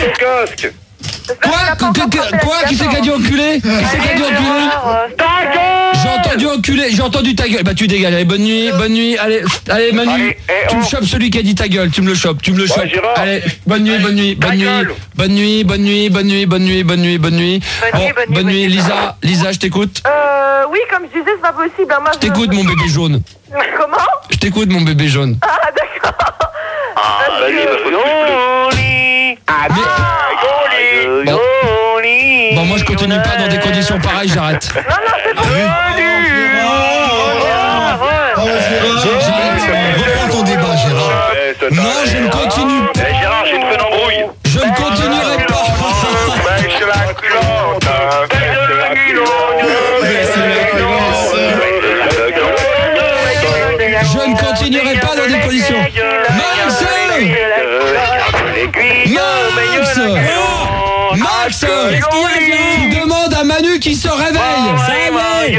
casque. Quoi? Qui c'est qui a dit enculé? Qui c'est qui a dit enculé? J'ai entendu enculé, j'ai entendu ta gueule. Bah tu dégages, allez, bonne nuit, allez Manu, tu me chopes celui qui a dit ta gueule, tu me le chopes. Allez, bonne nuit. Bonne nuit, Lisa, je t'écoute. Oui, comme je disais, c'est pas possible. Moi, je t'écoute, mon bébé jaune. Comment? Je t'écoute, mon bébé jaune. Ah, d'accord. Bon, moi je continue pas dans des conditions pareilles, j'arrête. Non, c'est bon. Reprends ton débat, Gérard. Non, je ne continue pas. Gérard, j'ai une bonne embrouille. Je ne continuerai pas. Je ne continuerai pas dans des conditions. Max, tu demandes à Manu qui se réveille. Manu,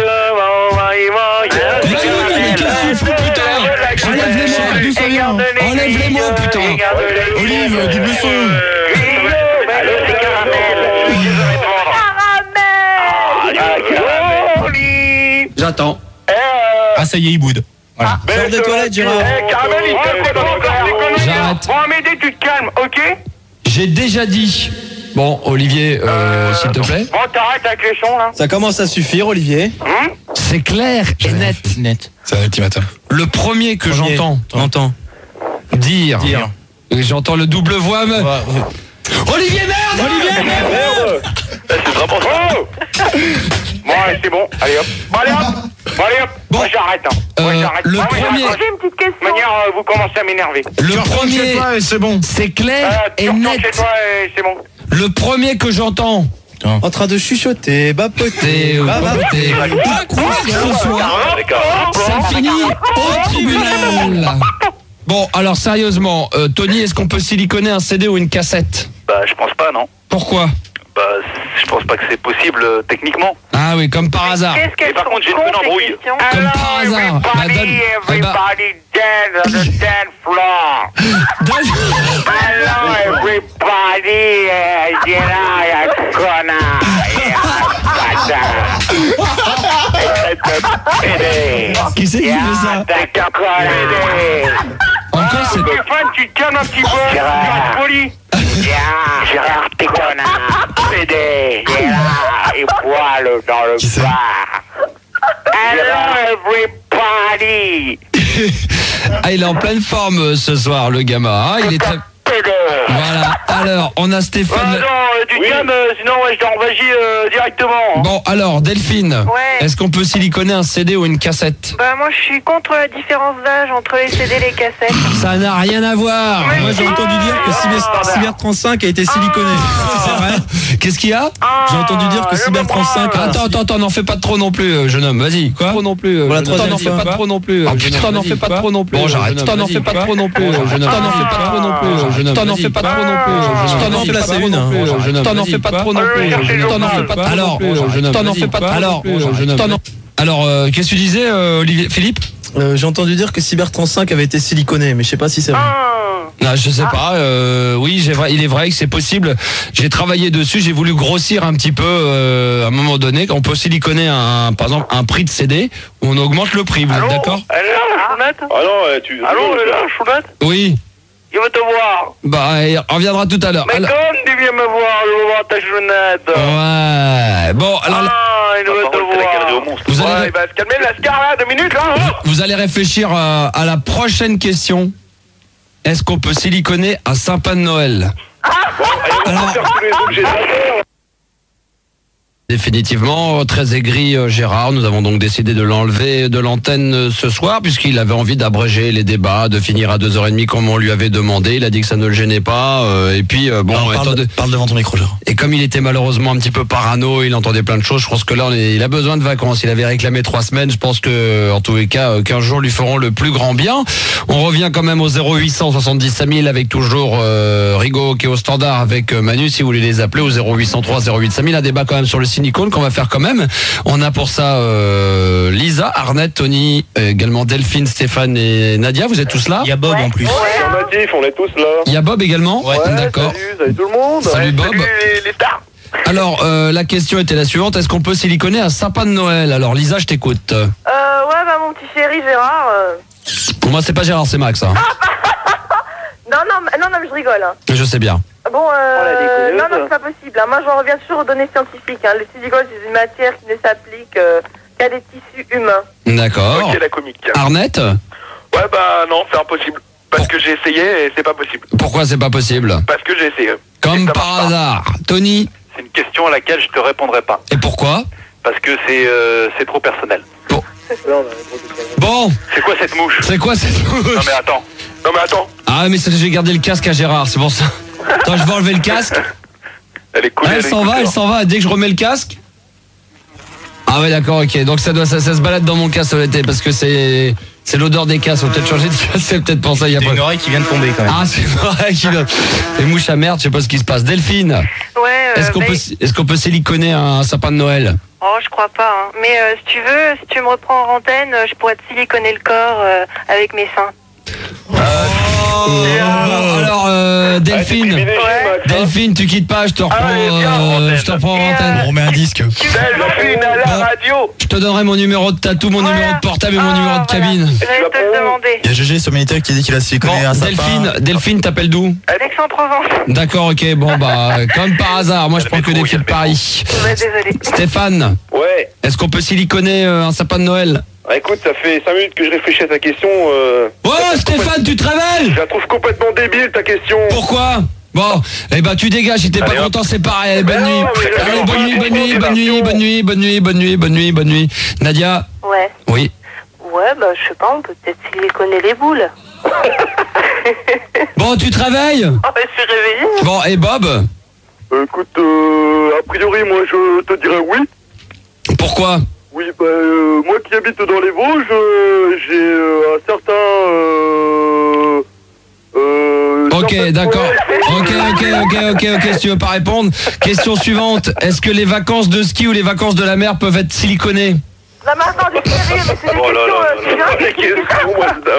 qu'est-ce que tu fous, putain? Enlève-les-moi, putain. Olive, double son. J'attends. Ah, ça y est, il boude. Voilà. Sors des toilettes, Gérard. Caramel, il te fait dans J'arrête. Bon, Amédée, tu te calmes, ok? J'ai déjà dit. Bon, Olivier, s'il te plaît. Bon, t'arrêtes avec les sons, là. Ça commence à suffire, Olivier. C'est clair et net. C'est un ultimatum. Le premier que j'entends dire. J'entends le double voix. Olivier, merde! C'est vraiment ça. Bon, allez, c'est bon. Allez hop. Bon, allez hop. Bon, j'arrête. Le premier. J'ai une petite question. De manière, vous commencez à m'énerver. Le premier. C'est bon. C'est clair et Tu retournes net. chez toi et c'est bon. Le premier que j'entends. En train de chuchoter, bapoter, Bapoter. Quoi que ce soit, ça finit au tribunal. Bon, alors sérieusement, Tony, est-ce qu'on peut siliconer un CD ou une cassette? Bah, je pense pas, non. Pourquoi? Bah, je pense pas que c'est possible techniquement. Ah oui, comme par hasard. Qu'est-ce qu'elles par sont contre, j'ai une cons, bonne ces embrouille. questions. Comme par hasard. Bah, donne. Everybody dance on the dance floor. Hello, everybody. Qui c'est qui fait ça? Encore c'est. Stéphane, tu te calmes un petit peu. Gérard, poli. Gérard, t'es connard. PD. Gérard, et poil dans le bar. Hello, everybody. Ah, il est en pleine forme ce soir, le gamin. Ah, il est très. Voilà. Alors, on a Stéphane. Tu calmes, sinon je t'en vas-y directement. Bon, alors, Delphine. Ouais. Est-ce qu'on peut siliconer un CD ou une cassette? Bah, moi, je suis contre la différence d'âge entre les CD et les cassettes. Ça n'a rien à voir. Moi, j'ai entendu dire que Cyber 35 a été siliconé. C'est vrai? Qu'est-ce qu'il y a? J'ai entendu dire que Cyber 35 a... Attends, n'en fais pas trop non plus, jeune homme. Vas-y. Quoi? Trop non plus. Voilà, T'en n'en fais pas trop non plus. Putain, n'en fais pas trop non plus. Bon, j'arrête. T'en n'en fais pas trop non plus. T'en n'en fais pas trop non plus. T'en n'en fais pas trop non plus. T'en n'en fais pas trop non plus. T'en n'en fais pas trop non plus. T'en n'en fais pas trop non plus. T'en n'en fais pas trop. Alors, qu'est-ce que tu disais, Olivier, Philippe? J'ai entendu dire que Cyber 35 avait été siliconé, mais je sais pas si c'est vrai. Je sais pas. Oui, il est vrai que c'est possible. J'ai travaillé dessus. J'ai voulu grossir un petit peu à un moment donné. On peut siliconer par exemple un prix de CD où on augmente le prix. Vous êtes d'accord? Elle est là, Chounette? Ah non, Allô, elle est là, Chounette? Oui. Il veut te voir. Bah, il reviendra tout à l'heure. Mais comme tu viens me voir, je veux voir ta Chounette. Ouais. Bon, alors. Il veut te voir. Vous allez. Il va se calmer, Lascar là, 2 minutes là. Vous allez réfléchir à la prochaine question. Est-ce qu'on peut siliconer un sapin de Noël? Alors, définitivement, très aigri Gérard, nous avons donc décidé de l'enlever de l'antenne ce soir puisqu'il avait envie d'abréger les débats, de finir à 2h30 comme on lui avait demandé. Il a dit que ça ne le gênait pas et puis bon, Parle devant ton micro, Gérard. et comme il était malheureusement un petit peu parano, il entendait plein de choses. Je pense que là, il a besoin de vacances. Il avait réclamé 3 semaines. Je pense que, en tous les cas, 15 jours lui feront le plus grand bien. On revient quand même au 0800 70 5000 avec toujours Rigaud qui est au standard avec Manu. Si vous voulez les appeler au 0803 08 5000. Un débat quand même sur le site silicone qu'on va faire quand même. On a pour ça Lisa, Arnett, Tony, également Delphine, Stéphane et Nadia. Vous êtes tous là? Il y a Bob en plus. Affirmatif, on est tous là. Il y a Bob également? Ouais, d'accord. Salut tout le monde. Salut Bob. Salut les stars. Alors, la question était la suivante. Est-ce qu'on peut siliconer un sapin de Noël? Alors Lisa, je t'écoute. Ouais, bah mon petit chéri Gérard. Pour moi, c'est pas Gérard, c'est Max. Hein. Non, mais je rigole. Hein. Je sais bien. Bon, non, c'est pas possible. Hein. Moi, j'en reviens toujours aux données scientifiques. Hein. Le silicone, c'est une matière qui ne s'applique qu'à des tissus humains. D'accord. Ok, la comique. Arnett? Ouais, bah non, c'est impossible. Parce que j'ai essayé et c'est pas possible. Pourquoi c'est pas possible? Parce que j'ai essayé. Comme par hasard. Tony? C'est une question à laquelle je te répondrai pas. Et pourquoi? Parce que c'est trop personnel. Bon. C'est quoi cette mouche? C'est quoi cette mouche? Non mais attends. Ah mais j'ai gardé le casque à Gérard, c'est pour ça. Attends, je vais enlever le casque. Elle est cool. Elle s'en va. Dès que je remets le casque. Ah ouais d'accord, ok. Donc ça se balade dans mon casque l'été parce que c'est l'odeur des casques. Faut peut-être changer de casque, c'est peut-être pour ça. Il y a une oreille qui vient de tomber quand même. Ah c'est une oreille qui vient. Les mouches à merde, je sais pas ce qui se passe. Delphine. Ouais. Est-ce qu'on peut siliconer un sapin de Noël? Oh, je crois pas. Hein. Mais si tu me reprends en antenne, je pourrais te siliconer le corps avec mes seins. Alors Delphine, Delphine, tu quittes pas, je te reprends en antenne. On remet un disque. Delphine à la radio. Je te donnerai mon numéro de tatou, mon numéro de portable et mon numéro de cabine. Je vais te le demander. Il y a GG sur Minitel qui dit qu'il a siliconé un sapin. Delphine, t'appelles d'où? Aix-en-Provence. D'accord, ok, bon bah comme par hasard, moi je prends que des filles de Paris. Ouais, désolé. Stéphane, Ouais. est-ce qu'on peut siliconer un sapin de Noël? Écoute, ça fait 5 minutes que je réfléchis à ta question. Oh Stéphane, tu te réveilles? Je la trouve complètement débile ta question. Pourquoi? Bon, eh ben tu dégages, si t'es pas content, c'est pareil. Allez, bonne nuit. Allez, bonne nuit. Nadia? Ouais. Oui. Ouais, bah je sais pas, on peut peut-être siliconer les boules. Bon, tu te réveilles? Oh, je suis réveillée. Bon, et Bob? Écoute, a priori, moi je te dirais oui. Pourquoi? Oui, bah, moi qui habite dans les Vosges, j'ai un certain... Ok, d'accord. Ok, si tu veux pas répondre. Question suivante. Est-ce que les vacances de ski ou les vacances de la mer peuvent être siliconées? Là maintenant, j'ai sérieux, mais c'est des questions...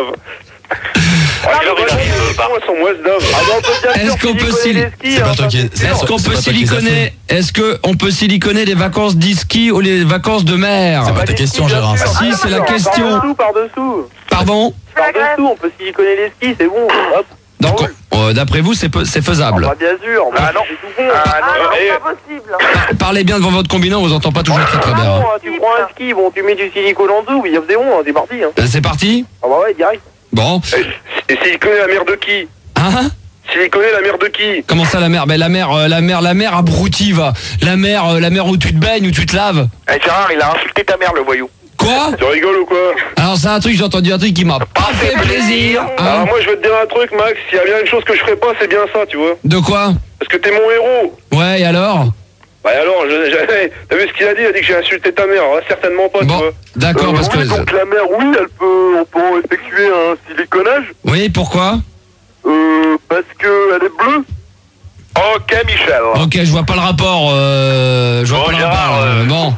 Est-ce qu'on peut siliconer? Est-ce qu'on peut siliconer les vacances d'e-ski ou les vacances de mer? C'est pas ta question, Gérard. Si, c'est la question. Par-dessous. Pardon? Par-dessous, on peut siliconer les skis, c'est bon. Hop. Donc, d'après vous, c'est faisable. Bah bien sûr. Ah non. c'est pas possible. Parlez bien devant votre combiné, on vous entend pas toujours très bien. Hein. Tu prends un ski, bon, tu mets du silicone en dessous, oui, c'est bon, c'est parti. Hein. C'est parti? Ah bah ouais, direct. Bon. Et siliconer la mère de qui? Hein? Siliconer la mère de qui? Comment ça la mer? Ben la mer abrutie va. La mer où tu te baignes, où tu te laves. Eh Gérard, il a insulté ta mère, le voyou. Quoi? Tu rigoles ou quoi? Alors c'est un truc, j'ai entendu un truc qui m'a pas fait plaisir. Hein? Alors moi je vais te dire un truc, Max, s'il y a bien une chose que je ferais pas, c'est bien ça, tu vois. De quoi? Parce que t'es mon héros. Ouais, et alors? Bah alors, t'as vu ce qu'il a dit? Il a dit que j'ai insulté ta mère. Ah, certainement pas, bon, tu vois. D'accord, parce que... Donc la mère, oui, on peut effectuer un siliconage. Oui, pourquoi? Parce que elle est bleue. Ok, Michel. Ok, je vois pas le rapport. Bon.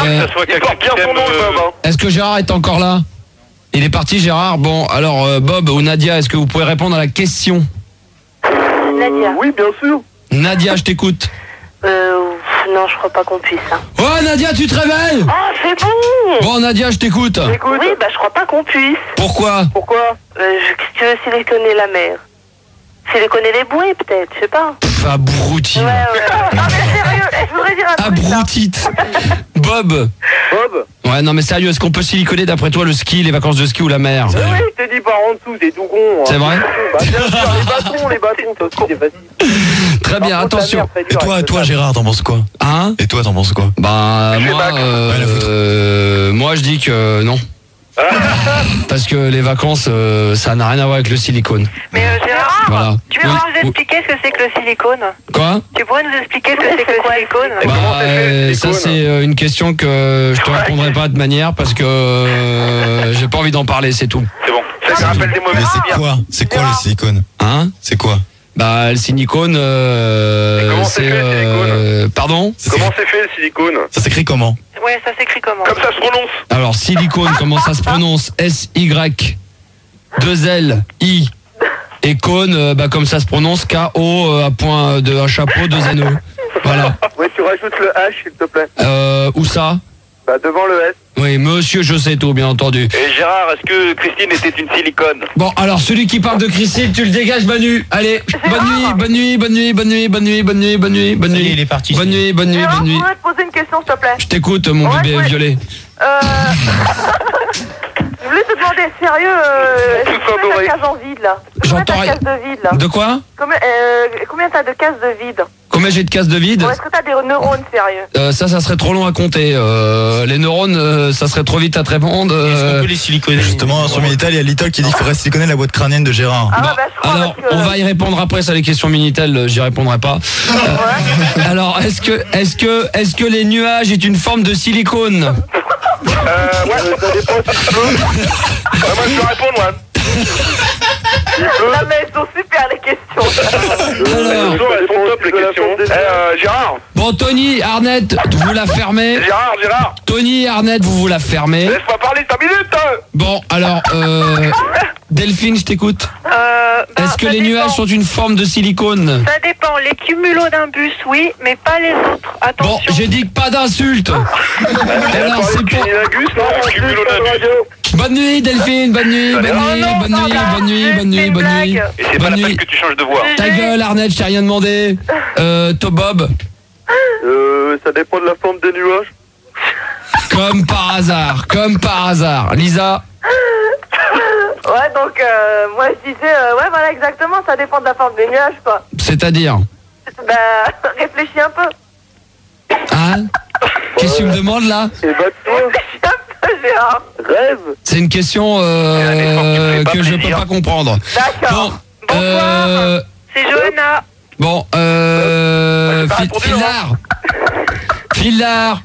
Est-ce que Gérard est encore là? Il est parti, Gérard. Bon, alors Bob ou Nadia, est-ce que vous pouvez répondre à la question? Nadia. Oui, bien sûr. Nadia, je t'écoute. Non, je crois pas qu'on puisse. Hein. Oh, Nadia, tu te réveilles? Oh, c'est bon. Bon, Nadia, je t'écoute. Oui, bah je crois pas qu'on puisse. Pourquoi? Tu veux siliconer la mer? Siliconer les bouées, peut-être, je sais pas. Abruti. Ouais. Non, mais sérieux, je voudrais dire un truc. Abrutite. Bob. Ouais, non, mais sérieux, est-ce qu'on peut siliconer d'après toi le ski, les vacances de ski ou la mer? Oui, je t'ai dit par en dessous, t'es tout con. C'est vrai? Bah, bien sûr, les bâtons, ça aussi, c'est facile. Très bien, attention. Et toi, Gérard, t'en penses quoi? Hein? Et toi, t'en penses quoi? Bah, moi, je dis que non. Parce que les vacances, ça n'a rien à voir avec le silicone. Mais Gérard, voilà. tu peux nous expliquer ce que c'est que le silicone? Quoi? Tu pourrais nous expliquer ce que c'est que le silicone? Ça c'est une question que je te répondrai pas de manière parce que j'ai pas envie d'en parler, c'est tout. C'est bon. Ça me rappelle des mauvais souvenirs. C'est quoi le silicone? Hein? C'est quoi? Bah le silicone, c'est pardon. Pardon? Comment c'est fait le silicone? Ça s'écrit comment? Ouais, ça s'écrit comment? Comme ça se prononce. Alors, silicone, comment ça se prononce? S-Y, 2-L-I. Et cône, comme ça se prononce, K-O, à point de un chapeau, 2 N-E. Voilà. Oui, tu rajoutes le H, s'il te plaît. Où ça? Bah, devant le S. Oui, monsieur, je sais tout, bien entendu. Et Gérard, est-ce que Christine était une silicone? Bon, alors, celui qui parle de Christine, tu le dégages, Manu. Allez, bonne nuit, bonne nuit, bonne nuit, bonne nuit, bonne nuit, bonne nuit, bonne nuit, bonne nuit. Il est parti. Bonne nuit, bonne nuit, bonne nuit. Je voudrais te poser une question, s'il te plaît. Je t'écoute, mon bébé violet. Je voulais te demander, sérieux, combien t'as de cases en vide, là? J'entends rien. Combien t'as de cases de vide, là? De quoi? Combien t'as de cases de vide? Combien j'ai de cases de vide? Est-ce que t'as des neurones, sérieux? Ça serait trop long à compter. Les neurones, ça serait trop vite à te répondre. Est-ce qu'on peut les siliconer? Justement, sur Minitel, il y a Little qui dit qu'il faudrait siliconer la boîte crânienne de Gérard. Ah, bah, je crois alors, parce que... on va y répondre après, ça, les questions Minitel, j'y répondrai pas. Alors, est-ce que les nuages est une forme de silicone? Ouais, ça dépend si tu veux. Moi, je peux répondre, moi. Non, mais elles sont super, les questions. Alors, elles sont top, les questions. Gérard. Bon, Tony, Arnett, vous la fermez. Gérard. Tony, Arnett, vous la fermez. Laisse-moi parler 5 minutes. Bon, alors, Delphine, je t'écoute. Est-ce que les nuages sont une forme de silicone? Ça dépend. Les cumulonimbus, oui, mais pas les autres. Attention. Bon, j'ai dit que pas d'insultes. Alors, c'est pour... Bonne nuit, Delphine, bonne nuit, bonne nuit, bonne nuit, bonne nuit, bonne nuit, bonne nuit. Et c'est pas la peine que tu changes de voix. Ta gueule, Arnett, je t'ai rien demandé. Bob. Ça dépend de la forme des nuages. Comme par hasard. Lisa. Ouais, donc, moi, je disais, ouais, voilà, exactement, ça dépend de la forme des nuages, quoi. C'est-à-dire? Bah, réfléchis un peu. Hein? Qu'est-ce que tu me demandes, là? Réfléchis un peu, Gérard. Rêve. C'est une question que je peux pas comprendre. D'accord. Bon, C'est Johanna. Bon, Philard.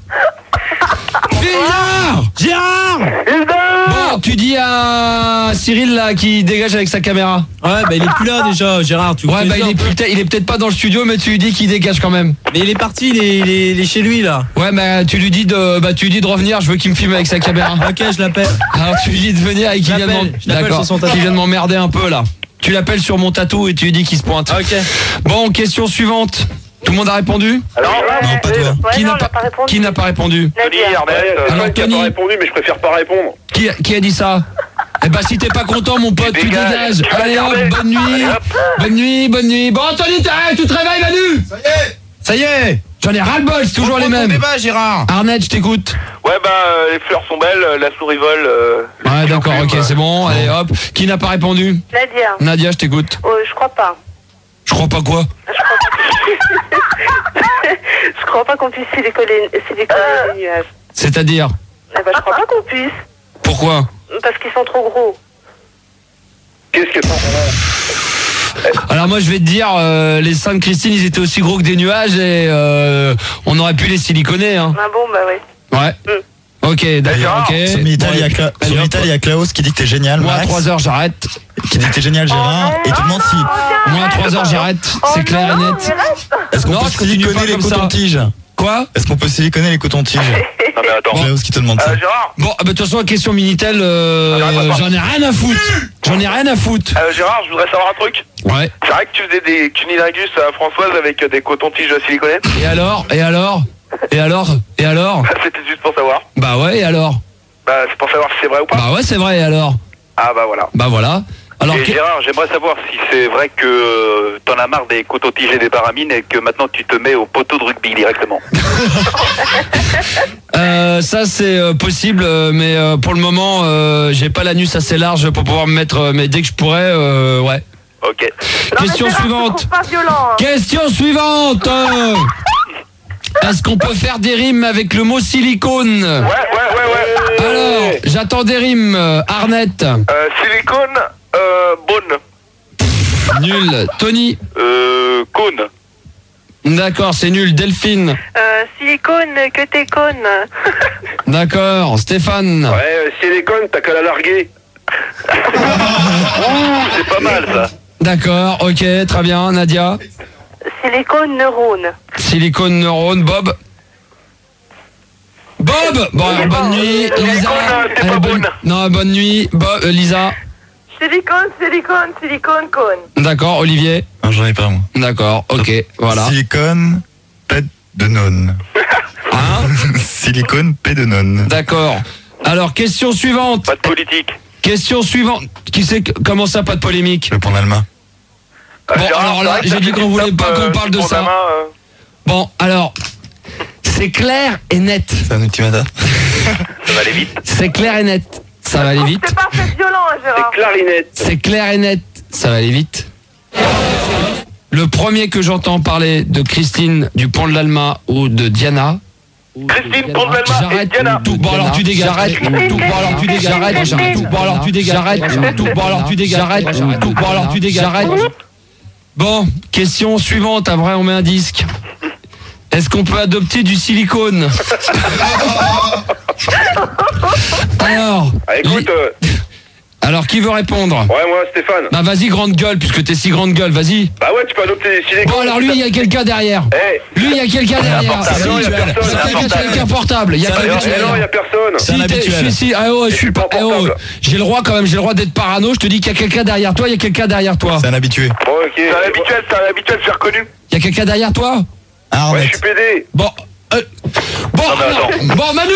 Gérard. Bon, tu dis à Cyril là qui dégage avec sa caméra. Ouais, bah il est plus là déjà, Gérard. Ouais, bah il est peut-être pas dans le studio, mais tu lui dis qu'il dégage quand même. Mais il est parti, il est chez lui là. Ouais, bah tu lui dis de revenir. Je veux qu'il me filme avec sa caméra. Ok, je l'appelle. Alors tu lui dis de venir et qu'il vient de m'emmerder un peu là. Tu l'appelles sur mon tatou et tu lui dis qu'il se pointe. Ok. Bon, question suivante. Tout le monde a répondu? Alors, non, pas toi. Qui n'a pas répondu? Tony, Arnett. Alors, Tony a pas répondu, mais je préfère pas répondre. Qui a dit ça? Eh ben, si t'es pas content, mon pote, tu dégages. Allez hop, bonne nuit. Bonne nuit, bonne nuit. Bon, Anthony, tu te réveilles, Manu? Ça y est. J'en ai ras-le-bol, c'est toujours les mêmes. Débat, Gérard. Arnett, je t'écoute. Ouais, les fleurs sont belles, la souris vole. Ouais, d'accord, ok, c'est bon. Allez hop. Qui n'a pas répondu? Nadia, je t'écoute. Je crois pas. Je crois pas quoi? Je crois pas qu'on puisse siliconer les nuages. C'est-à-dire? Je crois pas qu'on puisse. Pourquoi? Parce qu'ils sont trop gros. Qu'est-ce que Alors moi je vais te dire, les seins de Christine ils étaient aussi gros que des nuages et on aurait pu les siliconer hein. Ah bon bah oui. Ouais. Ok, d'accord, ok. Sur Minitel, il y a Klaus qui dit que t'es génial. Moi à Max, 3h j'arrête. qui dit que t'es génial, Gérard. Et tu demandes si. Moi à 3h j'arrête, c'est clair et net. Est-ce qu'on peut siliconer les cotons-tiges? Quoi? Est-ce qu'on peut siliconer les cotons-tiges? Non mais attends. Klaus qui te demande ça. Gérard. Bon, de toute façon la question Minitel, j'en ai rien à foutre. Gérard, je voudrais savoir un truc. Ouais. C'est vrai que tu faisais des cunilingus à Françoise avec des cotons-tiges siliconés? Et alors C'était juste pour savoir. Bah ouais, et alors? Bah c'est pour savoir si c'est vrai ou pas. Bah ouais, c'est vrai, et alors? Ah bah voilà. Bah voilà. Alors et Gérard, j'aimerais savoir si c'est vrai que t'en as marre des cotons-tiges et des baramines et que maintenant tu te mets au poteau de rugby directement. Ça c'est possible, mais pour le moment j'ai pas l'anus assez large pour pouvoir me mettre, mais dès que je pourrais, ouais. Ok. Question suivante. Question suivante. Est-ce qu'on peut faire des rimes avec le mot silicone? Ouais. Alors, j'attends des rimes. Arnett. Silicone, bonne. Nul. Tony. Cône. D'accord, c'est nul. Delphine. Silicone, que t'es conne. D'accord. Stéphane. Ouais, silicone, t'as qu'à la larguer. C'est pas mal ça. D'accord, ok, très bien. Nadia. Silicone neurone. Silicone neurone, Bob. Bob. Bon, bonne nuit, Lisa. Non, bonne nuit, Bob, Lisa. Silicone cône. D'accord, Olivier. Non, j'en ai pas moi. D'accord, ok, voilà. Silicone pédonone. Hein? Silicone pédonone. D'accord. Alors, question suivante. Pas de politique. Question suivante. Qui sait comment ça, pas de polémique? Je vais prendre Alma. Bon, alors là, j'ai dit qu'on voulait pas qu'on parle de ça. Bon, alors, c'est clair et net. C'est un ultimatum. Ça va aller vite. C'est clair et net. Ça va aller vite. C'est pas fait violent, Gérard. C'est clarinette. C'est clair et net. Ça va aller vite. Le premier que j'entends parler de Christine du Pont de l'Alma ou de Diana. Christine Pont de l'Alma et J'arrête Diana. tout. Bon alors tu dégages. J'arrête tout. Bon alors tu dégages. J'arrête tout. Bon alors tu dégages. J'arrête tout. Bon alors tu dégages. J'arrête tout. Bon alors tu dégages. J'arrête. Bon, question suivante. Après on met un disque. Est-ce qu'on peut adopter du silicone? Alors. Ah, écoute. Alors qui veut répondre? Ouais, moi, Stéphane. Bah vas-y, grande gueule, puisque t'es si grande gueule, vas-y. Bah ouais, tu peux adopter des silicones. Bon alors lui, il y a quelqu'un derrière. Lui, il y a quelqu'un derrière. Non, il y a personne. C'est un portable. Il y a quelqu'un derrière. Non, il y a personne. Si, je suis pas. J'ai le droit quand même, j'ai le droit d'être parano. Je te dis qu'il y a quelqu'un derrière toi. Il y a quelqu'un derrière toi. C'est un habitué. Bon, ok. C'est un habituel, j'ai reconnu. Il y a quelqu'un derrière toi. Arnett. Ouais, je suis pédé. Bon. Bon, Manu.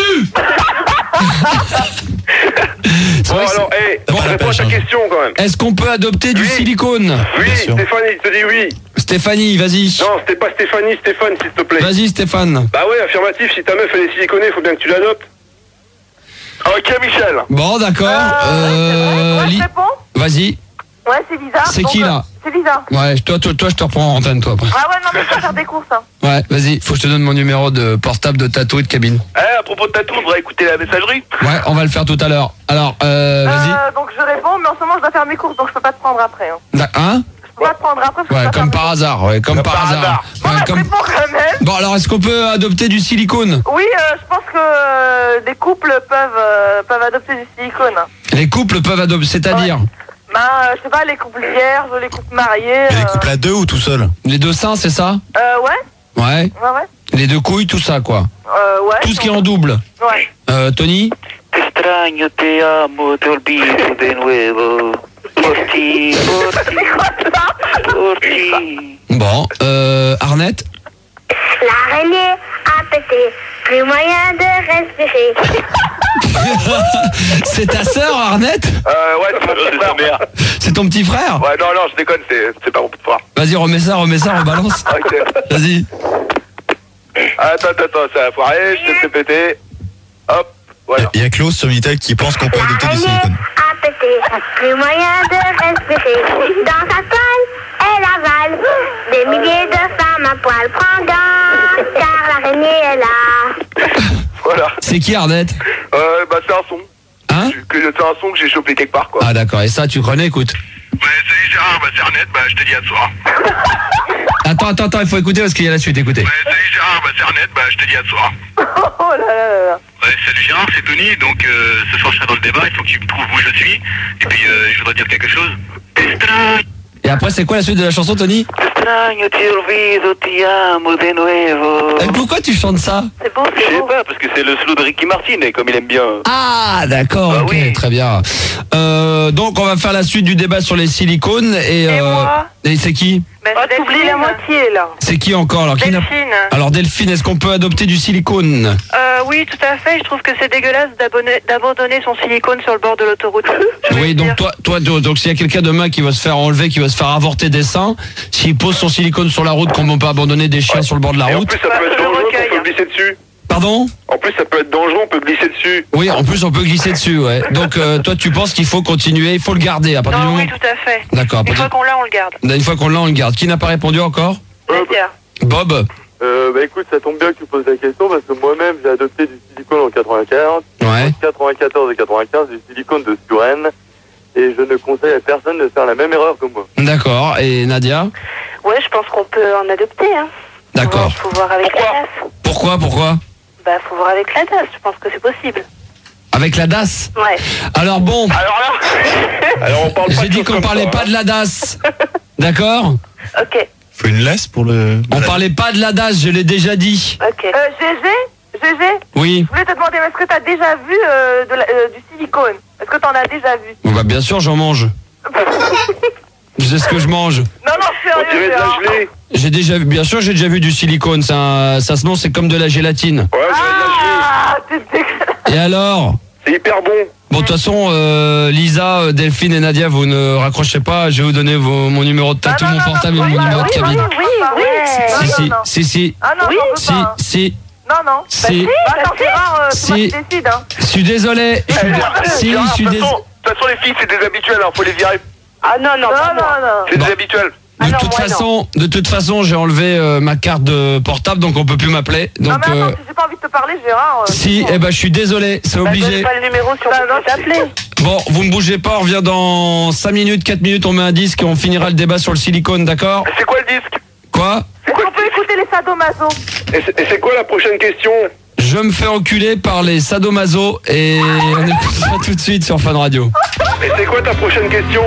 Bon, alors, réponds à ta question quand même. Est-ce qu'on peut adopter du silicone? Oui, Stéphanie, je te dis oui. Stéphanie, vas-y. Non, c'était pas Stéphanie, Stéphane, s'il te plaît. Vas-y, Stéphane. Bah ouais, affirmatif, si ta meuf elle est siliconée, faut bien que tu l'adoptes. Ok, Michel. Bon, d'accord. Ouais, je réponds. Vas-y. Ouais, c'est Lisa. C'est qui là? C'est Lisa. Ouais, toi, je te reprends en antenne, toi. Après. Ah ouais, non, mais je vais faire des courses. Hein. Ouais, vas-y, faut que je te donne mon numéro de portable, de tatou et de cabine. À propos de tatou, on devrait écouter la messagerie. Ouais, on va le faire tout à l'heure. Alors, vas-y. Donc je réponds, mais en ce moment je dois faire mes courses, donc je peux pas te prendre après. Hein? Je peux pas te prendre après. Ouais, comme par hasard. Ouais, comme par hasard. Bon, Ouais, je réponds quand même. Bon, alors, est-ce qu'on peut adopter du silicone? Oui, je pense que des couples peuvent adopter du silicone. Les couples peuvent adopter, c'est-à-dire? Je sais pas, les couples vierges, les couples mariés. Les couples à deux ou tout seul? Les deux seins, c'est ça? Ouais. Ouais. Les deux couilles, tout ça, quoi. Ouais. Tout ce qui est en double. Ouais. Tony? Extraño, te amo, te olvido de nuevo. Porti. Bon, Arnett? L'araignée a pété, plus moyen de respirer. C'est ta sœur, Arnett? Ouais, c'est mon petit frère. C'est ton petit frère? Ouais, non, je déconne, c'est pas mon petit frère. Vas-y, remets ça, rebalance. Ok. Vas-y. Attends, ça a foiré, je te fais péter. Hop, voilà. Il y a Klaus sur Minitel qui pense qu'on peut adopter du silicone. A pété, plus moyen de respirer. Dans sa toile, elle avale des milliers de femmes à poil prendant, car l'araignée est là. Voilà. C'est qui, Arnett? Bah c'est un son. Hein? C'est un son que j'ai chopé quelque part, quoi. Ah d'accord, et ça tu connais, écoute. Ouais, salut Gérard, bah c'est Arnett, bah je te dis à ce soir. Attends, il faut écouter parce qu'il y a la suite, écoutez. Ouais, salut Gérard, bah c'est Arnett, bah je te dis à ce soir. Oh là là là. Ouais, salut Gérard, c'est Tony, donc ce soir je serai dans le débat, il faut que tu me trouves où je suis. Et puis je voudrais dire quelque chose. Et après, c'est quoi la suite de la chanson, Tony? Extraño, te olvido, te amo de nuevo. Et pourquoi tu chantes ça? C'est beau, Je sais pas, parce que c'est le slow de Ricky Martin, et comme il aime bien. Ah, d'accord, Bah ok, oui. très bien. Donc, on va faire la suite du débat sur les silicones. Et moi c'est qui? T'oublies la moitié là. C'est qui encore? Alors, Delphine. Alors, Delphine, est-ce qu'on peut adopter du silicone? Oui, tout à fait. Je trouve que c'est dégueulasse d'abandonner son silicone sur le bord de l'autoroute. Oui, donc donc s'il y a quelqu'un demain qui va se faire enlever, qui va se faire avorter des seins, s'il pose son silicone sur la route, comme on peut abandonner des chiens sur le bord de la Et en route. plus, ça peut être dangereux, on peut glisser dessus. Pardon? En plus, ça peut être dangereux, on peut glisser dessus. Oui, en plus on peut glisser dessus, ouais. Donc toi tu penses qu'il faut continuer, il faut le garder à partir du Non, moment. oui, tout à fait. D'accord. Une fois qu'on l'a, on le garde. Une fois qu'on l'a, on le garde. Qui n'a pas répondu encore? Nadia. Bob? Bah écoute, ça tombe bien que tu poses la question parce que moi-même j'ai adopté du silicone en 95. Ouais. En 94 et 95, du silicone de Suren. Et je ne conseille à personne de faire la même erreur que moi. D'accord. Et Nadia? Ouais, je pense qu'on peut en adopter, hein. D'accord. Faut voir avec la DAS. Pourquoi? Bah, faut voir avec la DAS, je pense que c'est possible. Avec la DAS? Ouais. Alors bon, Alors là, alors on parle pas j'ai dit qu'on parlait pas de la DAS. D'accord? Ok. Faut une laisse pour le... On parlait pas de la DAS, je l'ai déjà dit. Ok. GG, Oui. je voulais te demander, est-ce que t'as déjà vu du silicone? Est-ce que t'en as déjà vu? Bah bien sûr, j'en mange. Je sais ce que je mange. Non, sérieux. On dirait de la gelée. J'ai déjà vu, bien sûr, j'ai déjà vu du silicone. Ça se non, c'est comme de la gélatine. Ouais, T'es dégueulasse. Et alors? c'est hyper bon. Bon, de toute façon, Lisa, Delphine et Nadia, vous ne raccrochez pas. Je vais vous donner mon numéro de tatou, mon portable et mon numéro de cabine. Si. Ah non, Si. Non. Si. Attends, Gérard, c'est moi qui décide, hein. Je suis désolé. De toute façon, les filles, c'est des habituels, faut les virer. Ah non. C'est des habituels. De toute façon, j'ai enlevé ma carte de portable, donc on peut plus m'appeler. Donc, non, mais attends, si j'ai pas envie de te parler, Gérard. Si, je suis désolé, c'est obligé. Pas le numéro sur t'appeler. Bon, vous ne bougez pas, on revient dans 5 minutes, 4 minutes, on met un disque et on finira le débat sur le silicone, d'accord? C'est quoi le disque? Quoi? Est-ce qu'on peut écouter les sadomaso? Et c'est quoi la prochaine question? Je me fais enculer par les sadomaso et on écoute ça tout de suite sur Fun Radio. Et c'est quoi ta prochaine question?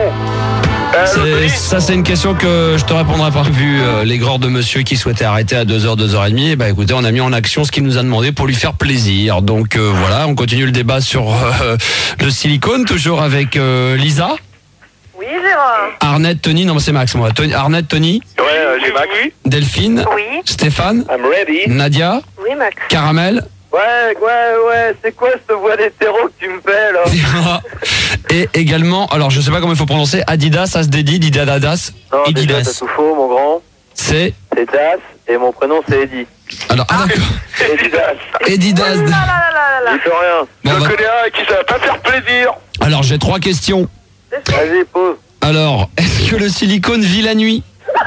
Ça, c'est une question que je te répondrai pas. Vu l'aigreur de monsieur qui souhaitait arrêter à 2h, 2h30, bah écoutez, on a mis en action ce qu'il nous a demandé pour lui faire plaisir. Donc voilà, on continue le débat sur le silicone, toujours avec Lisa. Oui, Gérard. Arnett, Tony, non c'est Max moi. Arnett, Tony. Ouais, j'ai Max. Delphine. Oui. Stéphane. I'm ready. Nadia. Oui, Max. Caramel. Ouais, c'est quoi cette voix d'hétéro que tu me fais là? Et également, alors je sais pas comment il faut prononcer, Adidas, Asdedi, Didadas. Non, déjà t'as tout faux, mon grand. C'est Das, et mon prénom c'est Eddie. Alors, d'accord. Edidas. Il fait rien. Bon, je connais un qui ça va pas faire plaisir. Alors j'ai 3 questions. Vas-y, pose. Alors, est-ce que le silicone vit la nuit?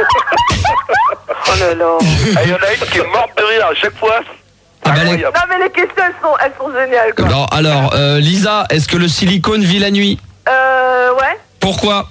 Oh là là. Il y en a une qui est morte de rire à chaque fois. Non mais les questions elles sont géniales quoi. Non, alors Lisa, est-ce que le silicone vit la nuit? Ouais. Pourquoi?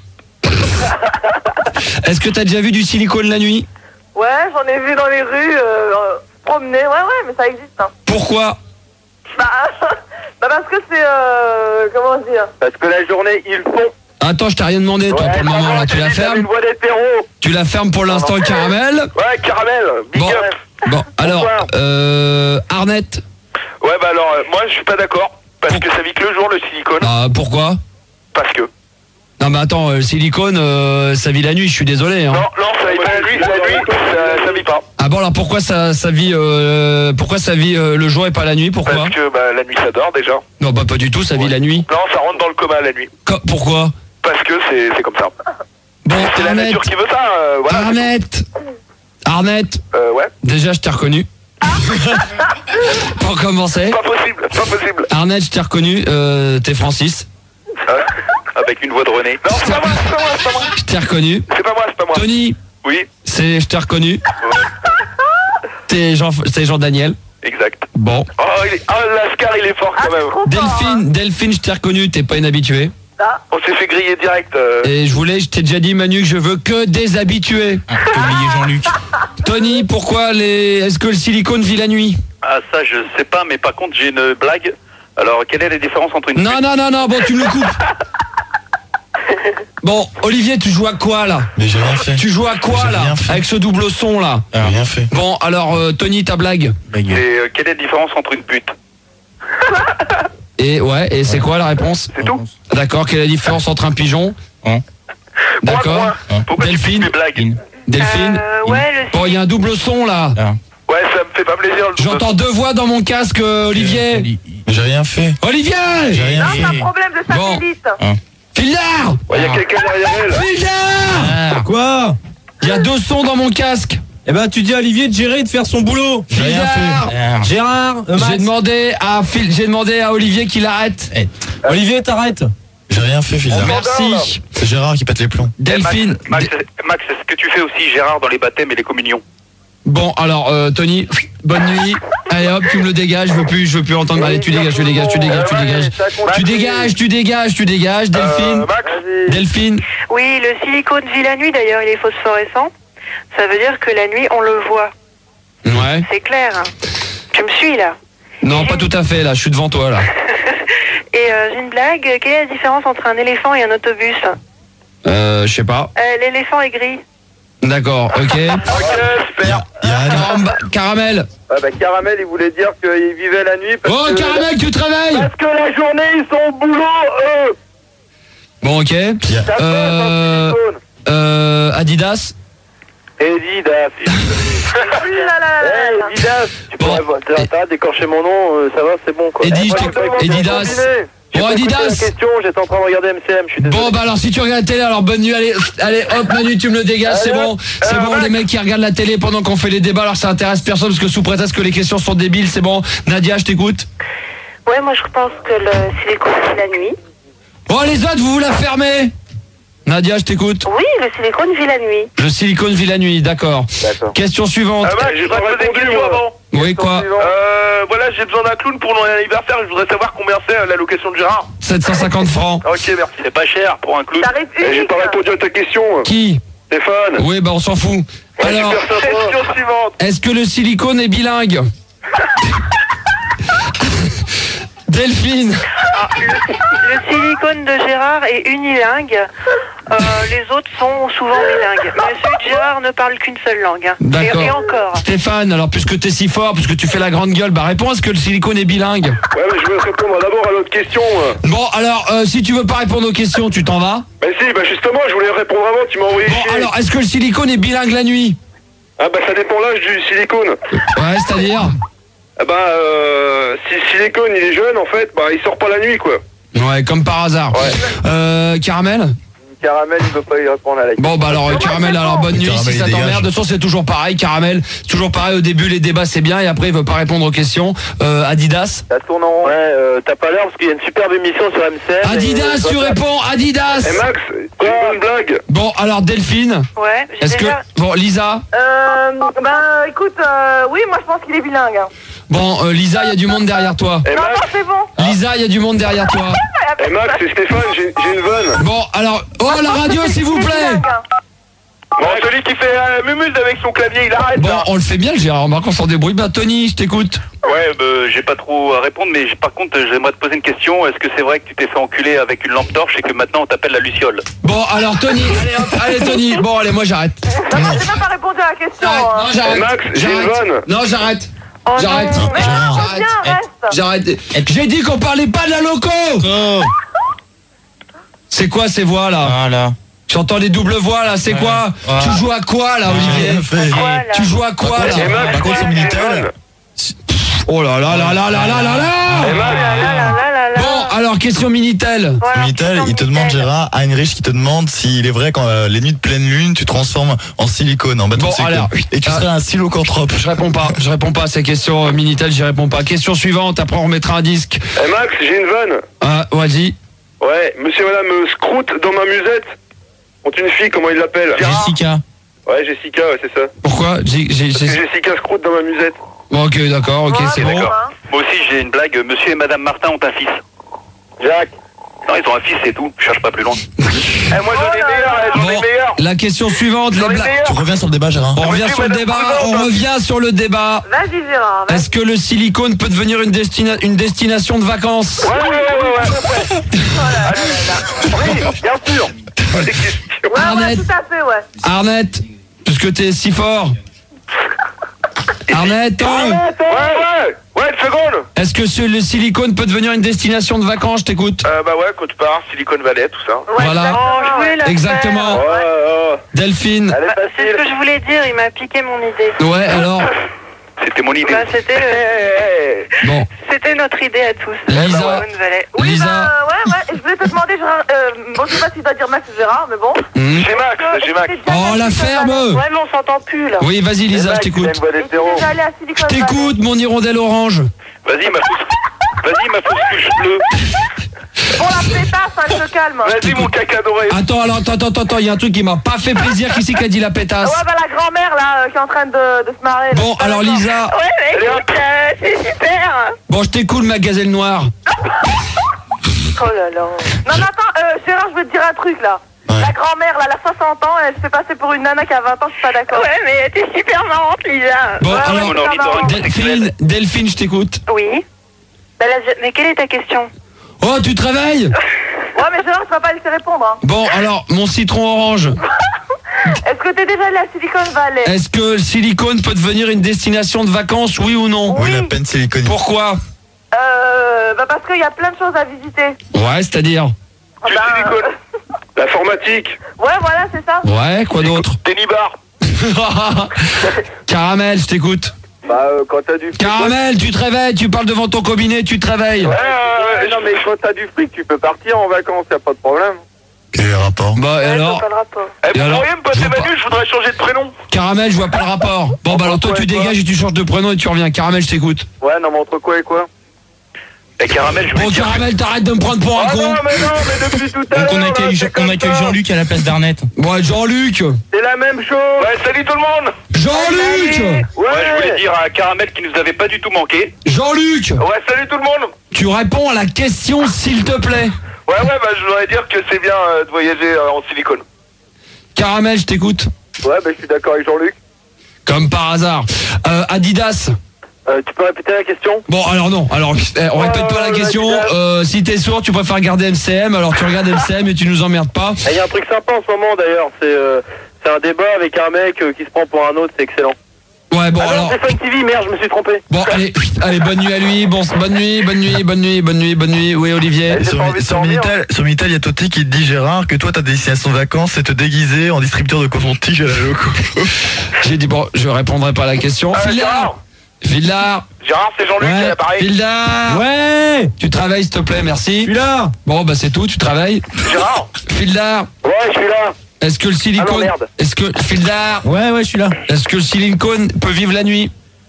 Est-ce que t'as déjà vu du silicone la nuit? Ouais, j'en ai vu dans les rues, promener, ouais, mais ça existe. Hein. Pourquoi? Bah parce que c'est, comment dire? Parce que la journée, ils font. Attends, je t'ai rien demandé, toi, pour le moment, là, tu la fermes? Une voix d'hétéro. Tu la fermes pour l'instant, Caramel? Ouais, Caramel, big up. Bon, alors, Arnett? Ouais, bah alors, moi, je suis pas d'accord. Parce que ça vit que le jour, le silicone. Ah, pourquoi? Parce que. Non, mais attends, le silicone, ça vit la nuit, je suis désolé. Hein. Non, ça vit pas la nuit, ça vit pas. Ah bon, alors pourquoi ça vit le jour et pas la nuit? Pourquoi? Parce que la nuit, ça dort déjà. Non, bah pas du tout, ça vit la nuit. Non, ça rentre dans le coma la nuit. Pourquoi? Parce que c'est comme ça. Bon, c'est la nature qui veut ça, voilà. Arnett. Ouais. Déjà, je t'ai reconnu. Pour commencer. Pas possible. Arnett, je t'ai reconnu, t'es Francis. Avec une voix de René. Non, c'est pas moi. Je t'ai reconnu. C'est pas moi. Tony. Oui. Je t'ai reconnu. Ouais. T'es Jean-Daniel. Exact. Bon. Oh, Lascar, il est fort quand même. Delphine, je t'ai reconnu, t'es pas une habituée. On s'est fait griller direct. Et je t'ai déjà dit, Manu, que je veux que des habitués. T'as oublié Jean-Luc. Tony, pourquoi est-ce que le silicone vit la nuit? Ah, ça, je sais pas, mais par contre, j'ai une blague. Alors, quelle est la différence entre une... Non, bon, tu me le coupes. Bon, Olivier, tu joues à quoi, là? Mais j'ai rien fait. Tu joues à quoi, là? Avec ce double son, là? Rien fait. Bon, alors, Tony, ta blague? Et quelle est la différence entre une pute? Et c'est quoi la réponse? C'est tout. D'accord, quelle est la différence entre un pigeon? D'accord. Delphine? Ouais, Bon, il y a un double son, là. Ouais, ça me fait pas plaisir. J'entends 2 voix dans mon casque, Olivier. J'ai rien fait. Olivier! J'ai rien fait. C'est un problème de satellite. Fildar! Il y a quelqu'un derrière elle. Fildar! Quoi? Il y a 2 sons dans mon casque. Eh ben, tu dis à Olivier de gérer et de faire son boulot. J'ai rien fait. Gérard, J'ai demandé à Olivier qu'il arrête. Olivier, t'arrêtes. J'ai rien fait, Fildar. Merci. C'est Gérard qui pète les plombs. Delphine. Max, est-ce que tu fais aussi Gérard dans les baptêmes et les communions? Bon, alors, Tony, bonne nuit. Allez hop, tu me le dégages, je veux plus entendre. Allez, tu dégages. Delphine. Oui, le silicone vit la nuit d'ailleurs, il est phosphorescent. Ça veut dire que la nuit, on le voit. Ouais. C'est clair. Hein. Tu me suis là? Non, pas tout à fait, là, je suis devant toi, là. Et j'ai une blague, quelle est la différence entre un éléphant et un autobus? Je sais pas. L'éléphant est gris. D'accord, ok. Ok, super. Caramel. Ah bah Caramel, il voulait dire qu'il vivait la nuit parce que... Caramel, tu te réveilles. Parce que la journée, ils sont au boulot, eux. Bon, ok. Adidas. Adidas. Adidas. Tu pourrais d'écorcher mon nom, ça va, c'est bon quoi. Adidas. Bon, Adidas. La question, j'étais en train de regarder MCM, je suis désolé. Bon, bah alors si tu regardes la télé, alors bonne nuit, allez, hop, Manu, tu me le dégages, c'est bon. C'est bon, les mecs qui regardent la télé pendant qu'on fait les débats, alors ça intéresse personne parce que sous prétexte que les questions sont débiles, c'est bon. Nadia, je t'écoute. Ouais, moi je pense que le silicone vit la nuit. Bon, les autres, vous la fermez. Nadia, je t'écoute. Oui, le silicone vit la nuit. Le silicone vit la nuit, d'accord. Question suivante. Je voudrais te poser une question avant. Oui, quoi? Voilà, j'ai besoin d'un clown pour mon anniversaire. Je voudrais savoir combien c'est l'allocation de Gérard. 750 francs. Ok, merci. C'est pas cher pour un clown. J'ai pas répondu à ta question. Qui? Stéphane. Oui, bah on s'en fout. Alors, question suivante. est-ce que le silicone est bilingue? Delphine. Le silicone de Gérard est unilingue. Les autres sont souvent bilingues. Mais celui de Gérard ne parle qu'une seule langue. Hein. D'accord. Et encore. Stéphane, alors puisque t'es si fort, puisque tu fais la grande gueule, bah réponds, est-ce que le silicone est bilingue? Ouais, mais je veux répondre d'abord à l'autre question. Bon, alors, si tu veux pas répondre aux questions, tu t'en vas? Bah si, bah justement, je voulais répondre avant, tu m'as envoyé chier. Bon, alors, est-ce que le silicone est bilingue la nuit? Ah bah ça dépend l'âge du silicone. Ouais, c'est-à-dire? Ah bah, si le silicone il est jeune, en fait, bah il sort pas la nuit, quoi. Ouais, comme par hasard. Ouais. Caramel? Caramel, il veut pas y répondre à la question. Bon, bah alors, Caramel, alors bonne nuit, si ça t'emmerde. De toute façon, c'est toujours pareil, Caramel. C'est toujours pareil, au début, les débats, c'est bien, et après, il veut pas répondre aux questions. Adidas? Ça tourne en rond. Ouais, t'as pas l'heure parce qu'il y a une superbe émission sur MCM. Adidas, tu réponds, Adidas! Eh Max, c'est une bonne blague. Bon, alors, Delphine? Ouais, Est-ce que... Bon, Lisa? Bah écoute, oui, moi je pense qu'il est bilingue. Hein. Bon, Lisa, il y a du monde derrière toi. Eh Non, Max, non, c'est bon. Lisa, il y a du monde derrière toi. Eh Max, c'est Stéphane, j'ai une vanne. Bon, alors... Oh, la radio, s'il vous plaît! Bon, celui qui fait mumuse avec son clavier, il arrête. Bon, là. on le fait bien, le Gérard. Remarque, on s'en débrouille bien. Tony, je t'écoute. Ouais, j'ai pas trop à répondre, mais par contre, j'aimerais te poser une question. Est-ce que c'est vrai que tu t'es fait enculer avec une lampe torche et que maintenant on t'appelle la Luciole? Bon, alors Tony, allez hop, allez Tony. Bon, allez, moi j'arrête. Non, j'ai même pas répondu à la question. Non, j'arrête. Eh Max, j'ai une vanne. Non, j'arrête. Oh, J'arrête. non. Mais non, reviens, reste. J'arrête. J'ai dit qu'on parlait pas de la loco. C'est quoi ces voix là? Voilà. J'entends les doubles voix là, c'est quoi? Tu joues à quoi là, Olivier? Tu joues à quoi là? Eh Max, Par contre, sur Minitel. Oh là là là là là là là Eh Max, là. Bon, alors question Minitel. Sur Minitel, il te demande, Gérard, Heinrich qui te demande s'il est vrai quand les nuits de pleine lune, tu transformes en silicone, en bâton de silicone. Alors, et tu serais un silocanthrope. Je réponds pas à ces questions Minitel, j'y réponds pas. Question suivante, après on remettra un disque. Eh Max, j'ai une vanne. Ah, vas-y. Ouais, monsieur et madame Scrout dans ma musette ont une fille, comment ils l'appellent? Jessica. Ouais, Jessica, ouais, c'est ça. Pourquoi? Parce que Jessica Scrout dans ma musette. Bon, ok, d'accord, ok, c'est bon. Moi aussi, j'ai une blague. Monsieur et madame Martin ont un fils. Jacques. Non, ils ont un fils, c'est tout. Je cherche pas plus loin. Eh, moi j'en ai meilleur, j'en ai meilleur. La question suivante, J'en ai meilleur. Tu reviens sur le débat, Gérard. On revient sur le débat, Vas-y, Gérard. Est-ce que le silicone peut devenir une destination de vacances? Ouais. Oui, bien sûr. Arnett. Ouais, tout à fait, ouais. Arnett, puisque t'es si fort. Arnett, Ouais, une seconde. est-ce que le silicone peut devenir une destination de vacances? Je t'écoute. Bah ouais, quand tu pars, Silicon Valley, tout ça. Ouais, Voilà. je voulais la Exactement. faire. Delphine. Elle est C'est ce que facile. je voulais dire, il m'a piqué mon idée. Ouais, alors. C'était mon idée. Bah, Bon. c'était notre idée à tous. Lisa. Silicon Valley. Oui, Lisa. bah, ouais, je voulais te demander, Gérard, bon, je sais pas si tu dois dire Max ou Gérard, mais bon. J'ai Max. Oh, la ferme. Ouais, mais on s'entend plus, là. Oui, vas-y, Lisa, je t'écoute. Et tu es déjà allé à Silicon Je Valley. t'écoute, mon hirondelle orange. Vas-y, ma fausse couche bleue. Bon, la pétasse, elle se calme. Vas-y, mon caca doré. Attends, il y a un truc qui m'a pas fait plaisir. Qui c'est qui a dit la pétasse? Ouais, bah, la grand-mère, là, qui est en train de se marrer. là. Bon, alors Lisa. Ouais, mais écoute, c'est super. Bon, je t'écoute, ma gazelle noire. Oh là là. Non, mais attends, Gérard, je veux te dire un truc, là. Ouais. La grand-mère, là, elle a 60 ans, elle se fait passer pour une nana qui a 20 ans, je suis pas d'accord. Ouais, mais t'es super marrante, Lisa. Bon, Ouais, alors, ouais, super marrante. Delphine, je t'écoute. Oui. Bah, là, mais quelle est ta question? Oh, tu te réveilles? Ouais, mais Gérard, tu vas pas laisser répondre, hein. Bon, alors, mon citron orange. Est-ce que t'es déjà allé à Silicon Valley? Est-ce que le silicone peut devenir une destination de vacances, oui ou non? Oui, la peine silicone. Pourquoi? Parce qu'il y a plein de choses à visiter. Ouais, c'est-à-dire? Du silicone. L'informatique. Ouais, voilà, c'est ça. Ouais, quoi d'autre? Tennis bar. Caramel, je t'écoute. Quand t'as du fric. Caramel, tu te réveilles, tu parles devant ton cabinet, tu te réveilles. Ouais, non, mais quand t'as du fric, tu peux partir en vacances, y a pas de problème. Quel est le rapport? Bah, et alors? Pas le rapport. Vous alors pourriez me passer Manu, je voudrais changer de prénom. Caramel, je vois pas le rapport. Bon, bah alors toi, tu dégages et tu changes de prénom et tu reviens. Caramel, je t'écoute. Ouais, non, mais entre quoi et quoi? Et Caramel, je Bon, Caramel, t'arrêtes de me prendre pour un con. Non, mais depuis tout à l'heure. Donc on accueille Jean-Luc à la place d'Arnett. Ouais, Jean-Luc. C'est la même chose. Ouais, salut tout le monde. Jean-Luc. Ouais, je voulais dire à Caramel qui nous avait pas du tout manqué. Jean-Luc. Ouais, salut tout le monde. Tu réponds à la question, s'il te plaît. Ouais, bah je voudrais dire que c'est bien de voyager en silicone. Caramel, je t'écoute. Ouais, bah je suis d'accord avec Jean-Luc. Comme par hasard. Adidas. Tu peux répéter la question? Bon, alors non. Alors, on répète pas la question. Si t'es sourd, tu préfères regarder MCM. Alors, tu regardes MCM et tu nous emmerdes pas. Il y a un truc sympa en ce moment d'ailleurs. C'est un débat avec un mec qui se prend pour un autre. C'est excellent. Ouais, bon, alors. C'est Fun TV, merde, je me suis trompé. Bon, allez, bonne nuit à lui. Bon, bonne nuit. Oui, Olivier. Sur Minitel, il y a Toti qui te dit, Gérard, que toi, ta destination de vacances, c'est te déguiser en distributeur de coton-tige à la loco. J'ai dit, bon, je répondrai pas à la question. Villard. Gérard, c'est Jean-Luc qui est à l'appareil. Villard. Ouais. Tu travailles, s'il te plaît, merci. Je suis là. Bon, bah c'est tout, tu travailles. Gérard. Villard. Ouais, je suis là. Est-ce que le silicone... merde. Est-ce que... Villard. Ouais, je suis là. Est-ce que le silicone peut vivre la nuit?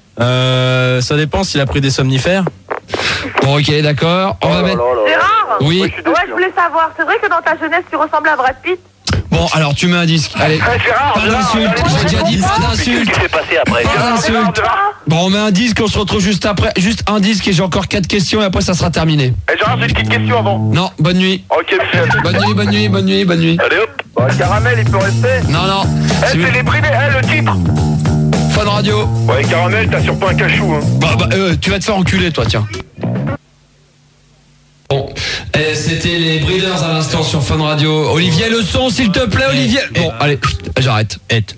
Ça dépend s'il a pris des somnifères. Bon, ok, d'accord. On va mettre... Gérard? Oui. Ouais, je voulais savoir. C'est vrai que dans ta jeunesse, tu ressemblais à Brad Pitt? Bon, alors tu mets un disque. Allez. Gérard, Pas d'insulte. J'ai déjà dit pas d'insulte. Qu'est-ce qui s'est passé après? Pas d'insulte. Bon, on met un disque, on se retrouve juste après. Juste un disque et j'ai encore 4 questions et après ça sera terminé. Gérard, j'ai une petite question avant. Non, bonne nuit. Ok, Michel. Bonne nuit. Allez hop. Bah, Caramel, il peut rester. Non. C'est les bridés, le titre. Fun Radio. Ouais, Caramel, t'as surtout un cachou, hein. Bah, tu vas te faire enculer, toi, tiens. Bon, c'était les Breeders à l'instant sur Fun Radio. Olivier, le son, s'il te plaît, Olivier. Bon, allez, j'arrête.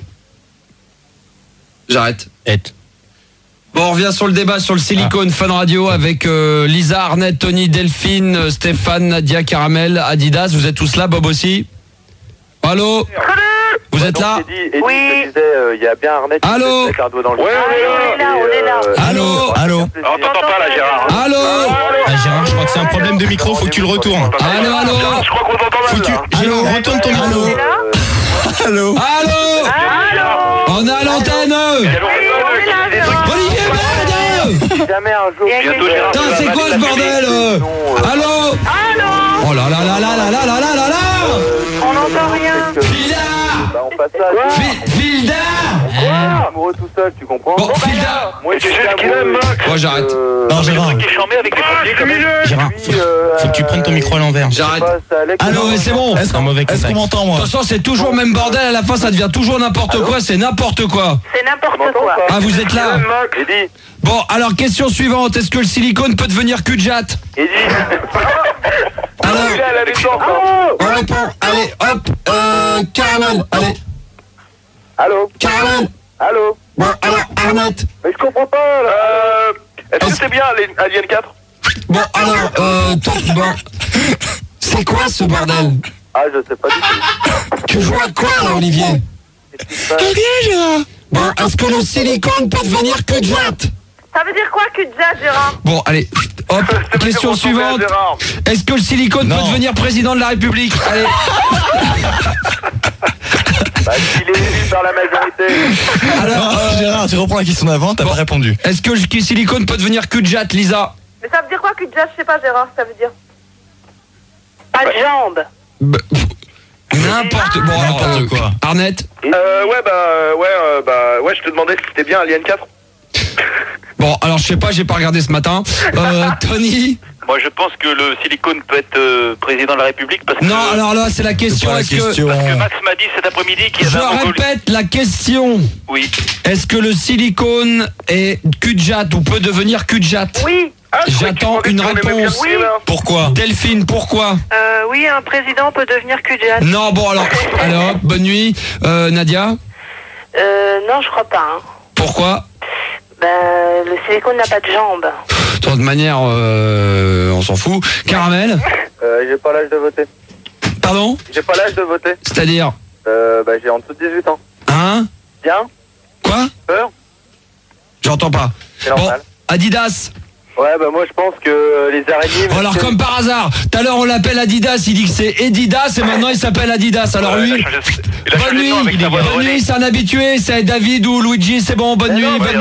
J'arrête. Bon, on revient sur le débat sur le silicone. Fun Radio avec Lisa, Arnett, Tony, Delphine, Stéphane, Nadia, Caramel, Adidas. Vous êtes tous là, Bob aussi? Allô? Vous êtes là? Oui. Il y a bien Arnett qui Allô? met un doigt dans le Ouais, on est là. Allô? On t'entend pas là, Gérard. Allô? Gérard, je crois que c'est un problème de micro, faut que tu le retournes. Allô? Je crois qu'on t'entend mal, là. Gérard, retourne ton micro. Allô? On a l'antenne. Olivier, merde! Jamais un jour. Bientôt, Gérard. Putain, c'est quoi ce bordel? Allô? Oh là là là là là là là là là! On n'entend rien. Vildard! Bah, on passe ça. Vildard! Amoureux tout seul, tu comprends? Bon, Vildard! Moi, C'est juste qu'il aime, Max. Moi, j'arrête. Non, Gérard. Qui est charmé avec les pompiers quand même. Gérard, faut que tu prennes ton micro à l'envers. J'arrête. Allô, mais c'est bon. C'est un mauvais Est-ce qu'on contact. m'entend, De moi? toute façon, c'est toujours le même bordel. À la fin, ça devient toujours n'importe quoi. C'est n'importe quoi. C'est n'importe quoi. Ah, vous êtes là? Eddie. Bon, alors, question suivante. Est-ce que le silicone peut devenir cul-de-jatte? Eddie. Alors, Il est à la naissance. on répond. Allez, hop. Caramel. Allez, Allô? Caramel. Allô? Bon, alors, Arnett. Mais je comprends pas, là. Est-ce que c'est bien Alien 4? Bon, alors, bon. C'est quoi ce bordel? Ah, je sais pas du tout. Tu joues à quoi, là, Olivier? Bon, est-ce que le silicone peut devenir cul-de-jatte? Ça veut dire quoi, cul-de-jatte, Gérard? Bon, allez, hop, question suivante. Est-ce que le silicone peut devenir président de la République? Allez. Bah, s'il est élu par la majorité. Alors, Gérard, tu reprends la question d'avant, t'as pas répondu. est-ce que le silicone peut devenir cul-de-jatte, Lisa? Mais ça veut dire quoi, cul-de-jatte? Je sais pas, Gérard, ça veut dire. Pas de jambes. N'importe bon, alors, N'importe quoi. Arnett? Ouais, je te demandais si c'était bien Alien 4. Bon, alors je sais pas, j'ai pas regardé ce matin. Tony? Moi, je pense que le silicone peut être président de la République parce que... Non, alors là, c'est la question. Pas la Est-ce question. Parce que Max m'a dit cet après-midi qu'il y Je avait un Mongolien. répète la question. Oui. Est-ce que le silicone est cul-de-jatte ou peut devenir cul-de-jatte? Oui. J'attends une réponse. Oui. Pourquoi? Delphine, pourquoi? Oui, un président peut devenir cul-de-jatte. Non, bon alors, bonne nuit. Nadia? Non, je crois pas. Hein. Pourquoi? Le silicone n'a pas de jambes. De toute manière, on s'en fout. Caramel? J'ai pas l'âge de voter. Pardon? J'ai pas l'âge de voter. C'est-à-dire? J'ai en dessous de 18 ans. Hein? Bien? Quoi? Peur? J'entends pas. C'est normal. Bon, Adidas? Ouais, moi je pense que les araignées... Bon, alors comme par hasard, tout à l'heure on l'appelle Adidas, il dit que c'est Edidas et maintenant il s'appelle Adidas. Alors lui, bonne nuit, c'est un habitué, c'est David ou Luigi, c'est bon, bonne nuit.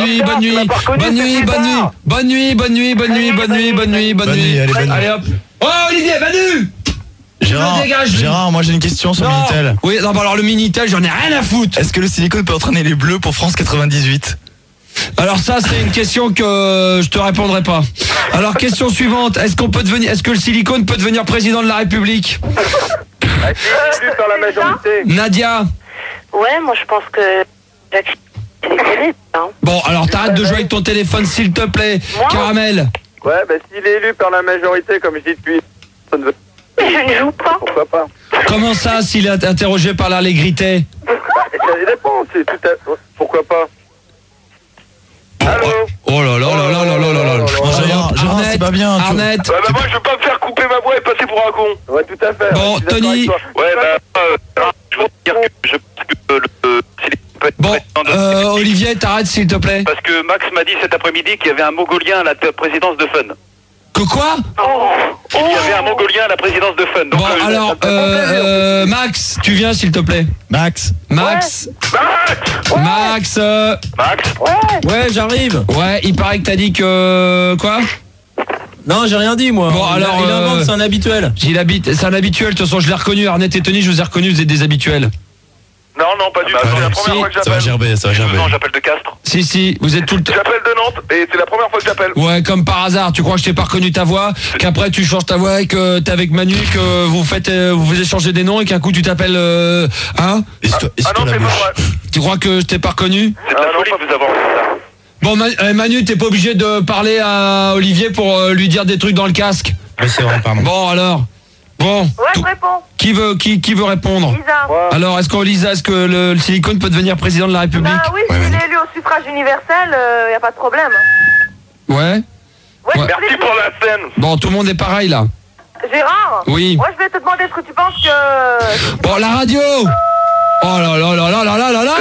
Allez hop. Oh Olivier, Manu! Gérard, moi j'ai une question sur le Minitel. Oui, non, alors le Minitel, j'en ai rien à foutre. Est-ce que le silicone peut entraîner les Bleus pour France 98? Alors ça c'est une question que je te répondrai pas. Alors question suivante, est-ce que le silicone peut devenir président de la République? Élu par la majorité. Nadia? Ouais, moi je pense que Jacques sélectionné. Hein. Bon, alors t'arrêtes de jouer avec ton téléphone s'il te plaît. Moi Caramel? Ouais, s'il est élu par la majorité, comme je dis depuis... Mais je ne joue pas. Pourquoi pas? Comment ça s'il est interrogé par l'allégrité? Ça dépend, c'est tout à... Pourquoi pas? Allô? Oh là là là là là là là là. Gérard, c'est pas bien. Arnett. Moi, je veux pas me faire couper ma voix et passer pour un con. Ouais, tout à fait. Bon, Tony. Je pense que le Bon, Olivier, t'arrêtes s'il te plaît. Parce que Max m'a dit cet après-midi qu'il y avait un Mongolien à la présidence de Fun. Que quoi? Il y avait un Mongolien à la présidence de Fun. Donc bon, alors, Max, tu viens s'il te plaît. Max. Ouais, j'arrive. Ouais, il paraît que t'as dit que... Quoi? Non, j'ai rien dit moi. Bon, alors, il invente, c'est un habituel. C'est un habituel, de toute façon je l'ai reconnu. Arnett et Tony, je vous ai reconnus, vous êtes des habituels. Non, pas du tout. C'est la première fois que j'appelle. Ça va gerber. Non, j'appelle de Castres. Si, vous êtes tout le temps. J'appelle de Nantes et c'est la première fois que j'appelle. Ouais, comme par hasard, tu crois que je t'ai pas reconnu ta voix, qu'après tu changes ta voix et que t'es avec Manu, que vous échangez des noms et qu'un coup tu t'appelles hein? Non, c'est pas vrai. Tu crois que je t'ai pas reconnu? C'est de la folie de vous avoir fait ça. Bon, Manu, t'es pas obligé de parler à Olivier pour lui dire des trucs dans le casque. Oui, c'est vrai, pardon. Bon, alors. Bon. Ouais, je réponds. Qui veut répondre? Lisa. Ouais. Alors, est-ce que le silicone peut devenir président de la République? Bah oui, s'il est élu au suffrage universel, y a pas de problème. Ouais. Merci pour la scène. Bon, tout le monde est pareil là. Gérard? Oui. Moi, je vais te demander ce que tu penses que... Bon, la radio. Oh là là là là là là là là.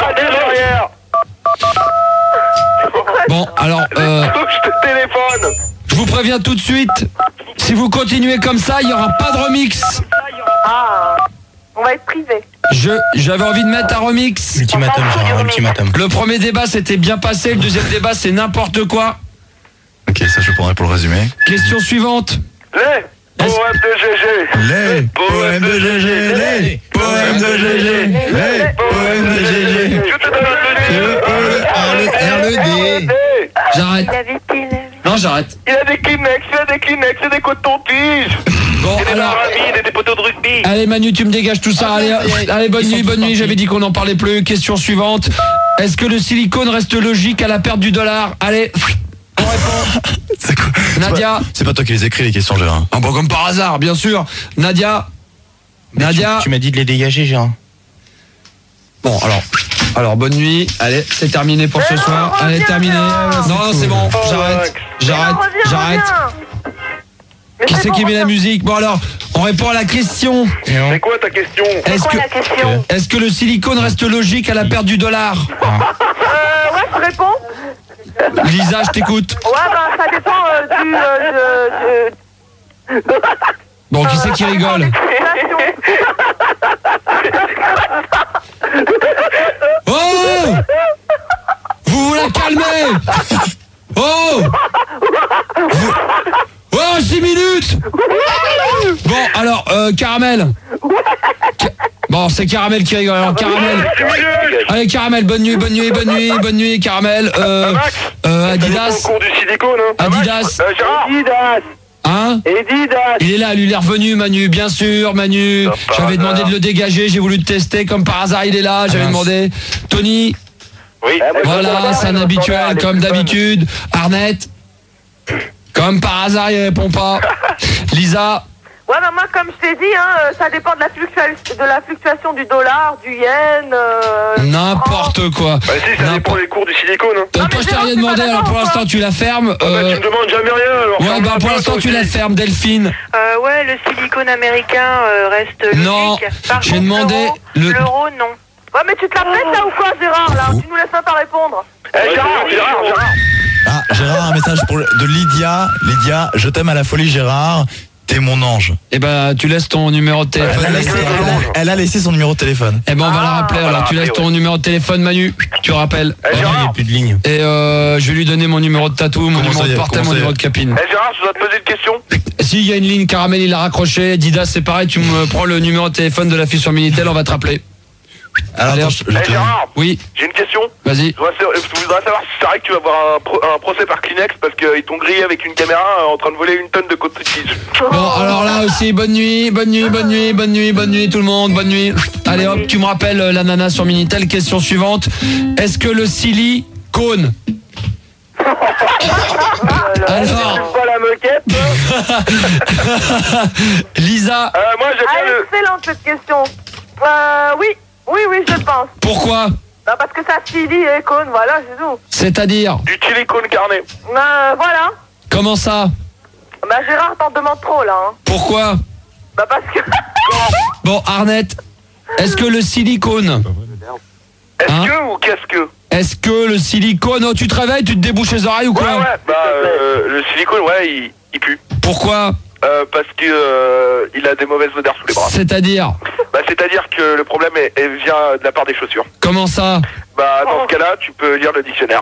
Bon, alors, je te téléphone. je vous préviens tout de suite, si vous continuez comme ça, il n'y aura pas de remix. Ah, on va être privé. J'avais envie de mettre un remix. Ultimatum, Gérard, ultimatum. Le premier débat s'était bien passé, le deuxième débat c'est n'importe quoi. Ok, ça je prendrai pour le résumé. Question suivante. Les poèmes de GG. Les poèmes de GG. Les poèmes de GG. Les poèmes de GG. Je te donne le D. J'arrête. Non, j'arrête. Il a des Kleenex, et des cotons-tiges. Bon, alors. Des poteaux de rugby. Allez Manu, tu me dégages tout ça. Allez, bonne nuit. J'avais dit qu'on n'en parlait plus. Question suivante. Est-ce que le silicone reste logique à la perte du dollar? Allez, on répond. C'est quoi? Nadia. C'est pas toi qui les écris les questions, Gérard. Ah bon, comme par hasard, bien sûr. Nadia. Tu m'as dit de les dégager, Gérard. Bon, alors bonne nuit. Allez, c'est terminé pour ce soir. Allez, terminé. Non, c'est bon. J'arrête. Qui c'est qui met la musique? Bon alors, on répond à la question. C'est quoi ta question? Est-ce que le silicone reste logique à la perte du dollar? Ouais, je réponds. Lisa, je t'écoute. Ouais, bah ça dépend du... Bon, qui c'est qui rigole? Oh! Vous la calmez! Oh! Oh, 6 minutes! Bon, alors, Caramel. Bon, c'est Caramel qui rigole. Alors, Caramel. Allez, Caramel, bonne nuit, Caramel. Adidas. Adidas. Hein? Il est là, lui, il est revenu, Manu, bien sûr, Manu. J'avais demandé de le dégager, j'ai voulu le tester, comme par hasard, il est là, j'avais demandé. Tony. Oui. Voilà, c'est un habituel, comme d'habitude. Arnett. Comme par hasard, il répond pas. Lisa. Ouais, bah moi, comme je t'ai dit, ça dépend de la fluctuation du dollar, du yen. N'importe quoi. Bah si, ça dépend des cours du silicone. Toi, je t'ai rien demandé, alors pour l'instant, tu la fermes. Tu me demandes jamais rien, alors. Ouais, bah pour l'instant, tu la fermes, Delphine. Ouais, le silicone américain reste logique. Non, j'ai demandé l'euro, non. Ouais, mais tu te la pètes là ou quoi, Gérard, là? Tu nous laisses pas répondre. Gérard. Ah, Gérard, un message de Lydia. Lydia, je t'aime à la folie, Gérard. T'es mon ange. Eh ben, tu laisses ton numéro de téléphone. Elle a laissé son numéro de téléphone. Eh ben, on va la rappeler. Alors, tu laisses ton numéro de téléphone, Manu. Tu rappelles. Il n'y a plus de ligne. Et je vais lui donner mon numéro de tatou, mon numéro de portable, mon numéro de capine. Gérard, je dois te poser une question. Si, il y a une ligne, Caramel, il l'a raccroché. Didas, c'est pareil, tu me prends le numéro de téléphone de la fille sur Minitel, on va te rappeler. Alors, allez, Gérard. Oui. J'ai une question. Vas-y. Je voudrais savoir si c'est vrai que tu vas avoir un procès par Kleenex parce qu'ils t'ont grillé avec une caméra en train de voler une tonne de coton-tige. Bon, alors là aussi, bonne nuit tout le monde, bonne nuit. Allez hop, tu me rappelles la nana sur Minitel. Question suivante. Est-ce que le silicone... Alors... pas la moquette. Lisa. Moi, j'ai bien excellente cette question. Oui, je pense. Pourquoi? Bah parce que ça silie et cône, voilà, c'est tout. C'est-à-dire? Du silicone carné. Voilà. Comment ça? Bah Gérard, t'en demandes trop là. Pourquoi? Bah parce que... Bon, Arnette, est-ce que le silicone... Est-ce que ou qu'est-ce que? Est-ce que le silicone... Oh, tu te réveilles, tu te débouches les oreilles ou quoi? Ouais, bah le silicone, ouais, il pue. Pourquoi? Parce que il a des mauvaises odeurs sous les bras. C'est-à-dire? Bah c'est-à-dire que le problème vient de la part des chaussures. Comment ça? Bah dans ce cas-là, tu peux lire le dictionnaire.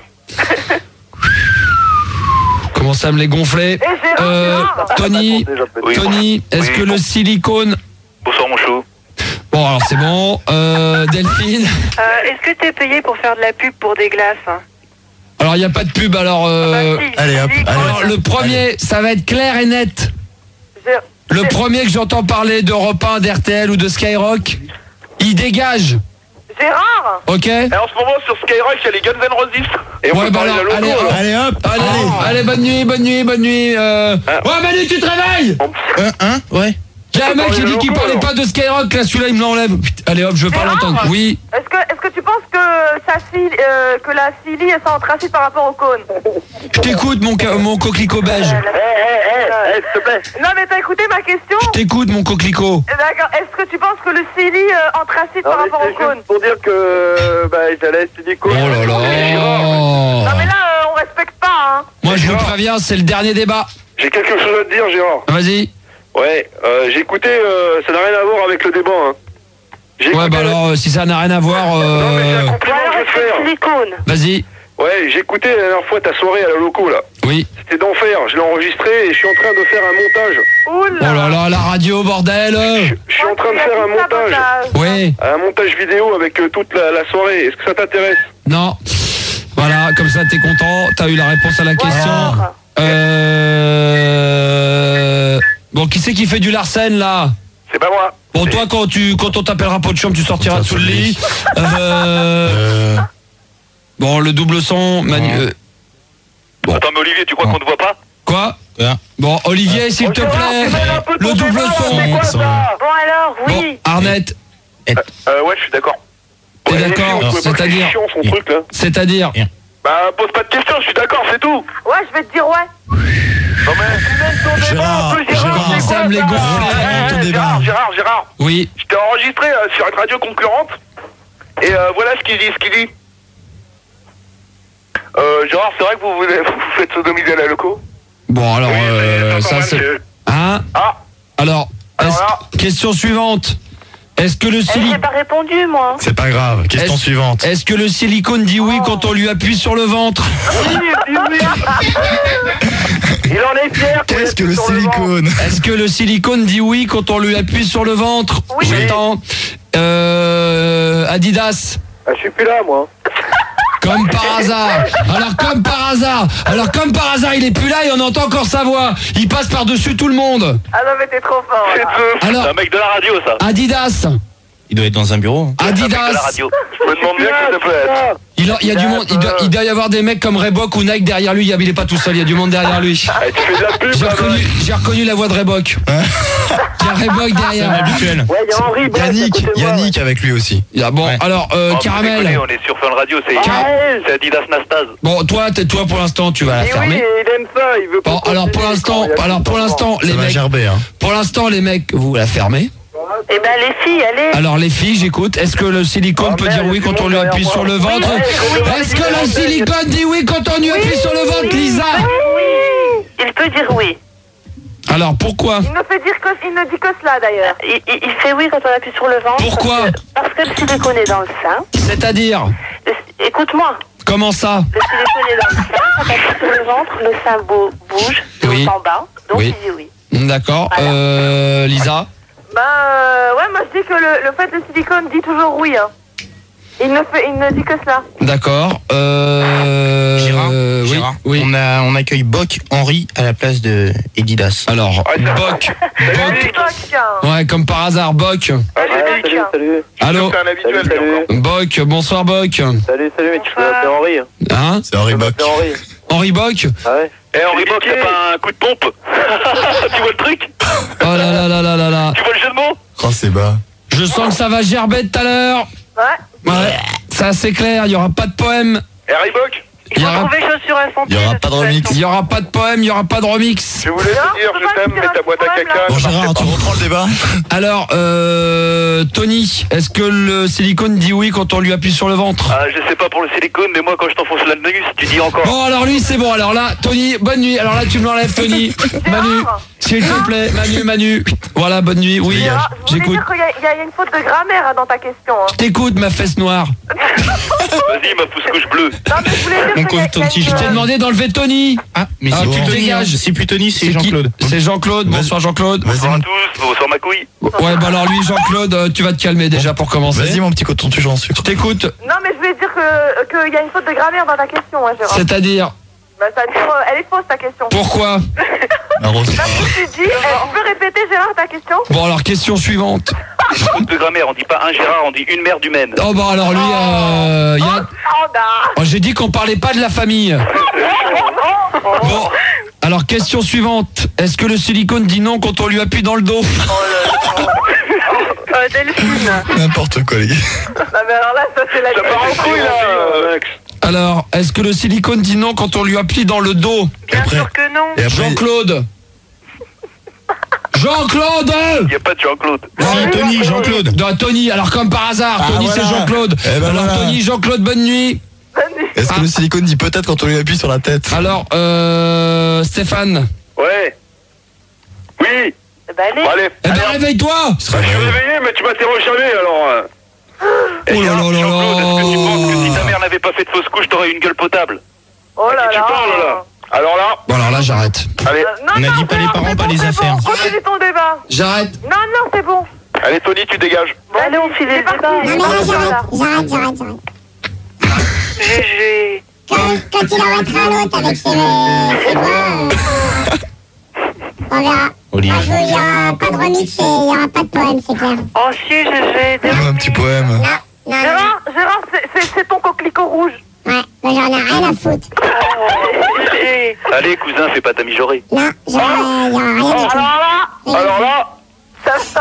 Commence à me les gonfler. Tony, est-ce que le silicone... Bonsoir mon chou. Bon, alors c'est bon. Delphine. Est-ce que t'es payé pour faire de la pub pour des glaces? Alors, il n'y a pas de pub, alors... Allez, hop. Alors, le premier, ça va être clair et net. Le premier que j'entends parler d'Europe 1, d'RTL ou de Skyrock, il dégage. Gérard. Ok. Et en ce moment, sur Skyrock, il y a les Guns N' Roses. Et on ouais, bah alors, allez, hop. Allez, bonne nuit. Ouais, Manu, tu te réveilles? Ouais. Il y a un mec qui dit qu'il parlait pas de Skyrock, là, celui-là, il me l'enlève. Allez, hop, je veux pas l'entendre. Oui. Est-ce que tu penses que que la Silly est anthracite par rapport au cône? Je t'écoute, mon coquelicot beige. S'il te plaît. Non, mais t'as écouté ma question? Je t'écoute, mon coquelicot. D'accord. Est-ce que tu penses que le Silly anthracite par rapport au cône? Pour dire que j'allais silicone. Oh là là. Non, mais là, on respecte pas, hein. Moi, je vous préviens, c'est le dernier débat. J'ai quelque chose à te dire, Gérard. Vas-y. Ouais, j'ai écouté, ça n'a rien à voir avec le débat, hein. Ouais, bah alors, si ça n'a rien à voir... Non, mais j'ai un compliment que je vais te faire. Vas-y. Ouais, j'ai écouté la dernière fois ta soirée à la loco, là. Oui. C'était d'enfer, je l'ai enregistré et je suis en train de faire un montage. Oh là là, la radio, bordel. Je suis en train de faire un montage. Oui. Un montage vidéo avec toute la soirée. Est-ce que ça t'intéresse? Non. Voilà, comme ça, t'es content. T'as eu la réponse à la question. Bon, qui c'est qui fait du Larsen, là? C'est pas moi. Bon, toi, quand on t'appellera pot de chambre, tu sortiras sous le lit. Bon, le double son... Bon. Attends, mais Olivier, tu crois qu'on ne voit pas? Quoi? Bon, Olivier, s'il te plaît, le double son. Bon alors, oui. Bon, Arnette. Ouais, je suis d'accord. T'es d'accord? C'est-à-dire? Bah, pose pas de questions, je suis d'accord, c'est tout. Ouais, je vais te dire ouais. Non mais, Gérard, ça me les gonfle. Gérard. Oui. Je t'ai enregistré sur une radio concurrente. Et voilà ce qu'il dit. Gérard, c'est vrai que vous faites sodomiser à la loco? Bon, alors, ça c'est... Hein? Alors, question suivante. Est-ce que le silicone... J'ai pas répondu, moi. C'est pas grave. Question suivante. Est-ce que le silicone dit oui quand on lui appuie sur le ventre? Il en est fier. Qu'est-ce que le silicone? Est-ce que le silicone dit oui quand on lui appuie sur le ventre? Oui. J'attends. Adidas. Je suis plus là, moi. Comme par hasard. Alors comme par hasard, il est plus là et on entend encore sa voix. Il passe par-dessus tout le monde. Ah non, mais t'es trop fort. Alors, c'est un mec de la radio, ça. Adidas. Il doit être dans un bureau. Adidas. Je me demande bien qui ça peut être. Il y a du monde, il doit y avoir des mecs comme Reebok ou Nike derrière lui, il est pas tout seul, il y a du monde derrière lui. Tu fais de la pub, J'ai reconnu la voix de Reebok. Il y a Reebok derrière. C'est habituel. Ouais, il y a Henri. Yannick avec lui aussi. Bon, alors, Caramel. On est sur Fun Radio, c'est Adidas Nastase. Bon, toi pour l'instant, tu vas la fermer. Oui, il aime ça, il veut pas. Bon, alors pour l'instant, les mecs. Pour l'instant, les mecs, vous la fermez. Eh ben les filles, allez. Alors les filles, j'écoute. Est-ce que le silicone peut dire oui quand on lui appuie sur le ventre? Est-ce que le silicone dit oui quand on lui appuie sur le ventre, Lisa? Oui. Il peut dire oui. Alors pourquoi? Il ne dit que cela d'ailleurs. Il fait oui quand on appuie sur le ventre. Pourquoi? Parce que le silicone est dans le sein. C'est-à-dire? Écoute-moi. Comment ça? Le silicone est dans le sein. Quand on appuie sur le ventre, le sein bouge de haut en bas. Donc il dit oui. D'accord. Voilà. Lisa? Ouais, moi je dis que le fait le silicone dit toujours oui. Hein. Il ne dit que cela. D'accord. Gérard, oui. On accueille Boc Henri à la place de Adidas. Alors, Boc. Ouais, comme par hasard, Boc. Salut. Allô. Boc, bonsoir Boc. Salut, mais tu peux appeler Henri. Hein? C'est Henri Boc. Henri Boc? Ah ouais. Henri Boc, t'as pas un coup de pompe? Tu vois le truc? Oh là là. Tu vois le jeu de mots? Oh, c'est bas. Je sens que ça va gerber tout à l'heure. Ouais. Ça c'est clair, il y aura pas de poème. Henri Boc? Il faut trouver chaussures à son pied. Il y aura pas de remix. Il y aura pas de poème, il y aura pas de remix. Je voulais te dire, je t'aime, mais ta boîte à caca. Bon, Gérard, tu reprends le débat? Alors, Tony, est-ce que le silicone dit oui quand on lui appuie sur le ventre? Je sais pas pour le silicone, mais moi quand je t'enfonce l'anus, tu dis encore. Bon, alors lui c'est bon. Alors là, Tony, bonne nuit. Alors là, tu me l'enlèves, Tony. Manu, s'il te plaît, Manu. Voilà, bonne nuit. Oui, j'écoute. Je voulais dire qu'il y a une faute de grammaire dans ta question. Je t'écoute, ma fesse noire. Vas-y, ma fausse couche bleue. Non, mais je voulais dire Je t'ai demandé d'enlever Tony. Ah, mais c'est plus Tony. C'est plus Tony, c'est Jean-Claude. C'est Jean-Claude. Bonsoir Jean-Claude. Bonsoir à tous, bonsoir ma couille. Ouais, bah alors lui, Jean-Claude, tu vas te calmer déjà pour commencer. Vas-y, mon petit coton, tu joues en sucre. Je t'écoute. Non, mais je voulais dire qu'il y a une faute de grammaire dans ta question, hein, Gérard. C'est-à-dire? Elle est fausse ta question. Pourquoi? Tu dis, tu peux répéter Gérard ta question? Bon alors question suivante. Faute de grammaire, on dit pas un Gérard, on dit une merde humaine. Oh bah alors lui, j'ai dit qu'on parlait pas de la famille. Bon, alors question suivante. Est-ce que le silicone dit non quand on lui appuie dans le dos? Delphine. N'importe quoi, les gars. Non, mais alors là, ça c'est la Ça part en couille là, Max. Alors, est-ce que le silicone dit non quand on lui appuie dans le dos? Bien sûr que non. Jean-Claude. Jean-Claude. Il n'y a pas de Jean-Claude. Tony, Jean-Claude. Non, Tony, alors comme par hasard, Tony voilà. c'est Jean-Claude. Alors voilà. Tony, Jean-Claude, bonne nuit. Est-ce que le silicone dit peut-être quand on lui appuie sur la tête? Alors, Stéphane. Ouais. Oui. Bah allez. Bon, allez. Eh ben réveille-toi. Je suis réveillé, mais tu m'interroges jamais alors. Oh là là là Jean-Claude, est-ce que tu là. penses que si ta mère n'avait pas fait de fausse couche, t'aurais une gueule potable? Oh là Tu là. parles là. Alors là. Bon alors là j'arrête. Allez. On a dit pas les parents, pas les affaires. Continue ton débat. J'arrête. Non, c'est bon. Allez Tony, tu dégages. Bon, allez, on file les débats. Non, mais là, j'arrête. GG. Quand il arrêtera l'autre avec ses voix, on verra. Olivier. Il n'y aura pas de remix et il n'y aura pas de poème, c'est clair. Oh si, GG. Un petit poème. Non. Gérard, c'est ton coquelicot rouge. Ouais, mais j'en ai rien à foutre. GG. Allez, cousin, fais pas t'améliorer. Non, il n'y aura rien du tout. Alors là. Ça.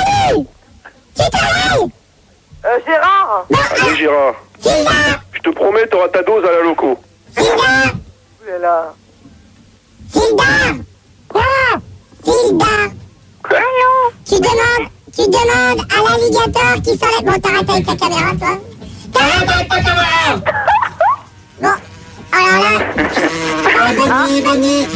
Gérard. Allez Gérard. Je te promets, t'auras ta dose à la loco. Là. Hilda, tu demandes à l'alligator qui s'enlève. Bon, t'arrêtes avec ta caméra, toi. T'arrêtes avec ta caméra. Bon, alors là. Bonne nuit.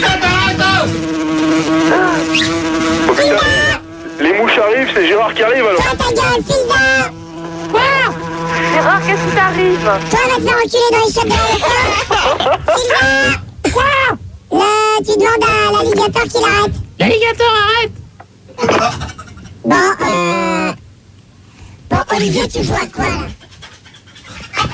Les mouches arrivent, c'est Gérard qui arrive alors. Ferme ta gueule, Hilda. Gérard, qu'est-ce qui t'arrive? Toi, va te faire enculer dans les chiottes de la Hilda. Là, tu demandes à l'alligator qu'il arrête. L'alligator arrête. Bon, Olivier, tu joues à quoi, là?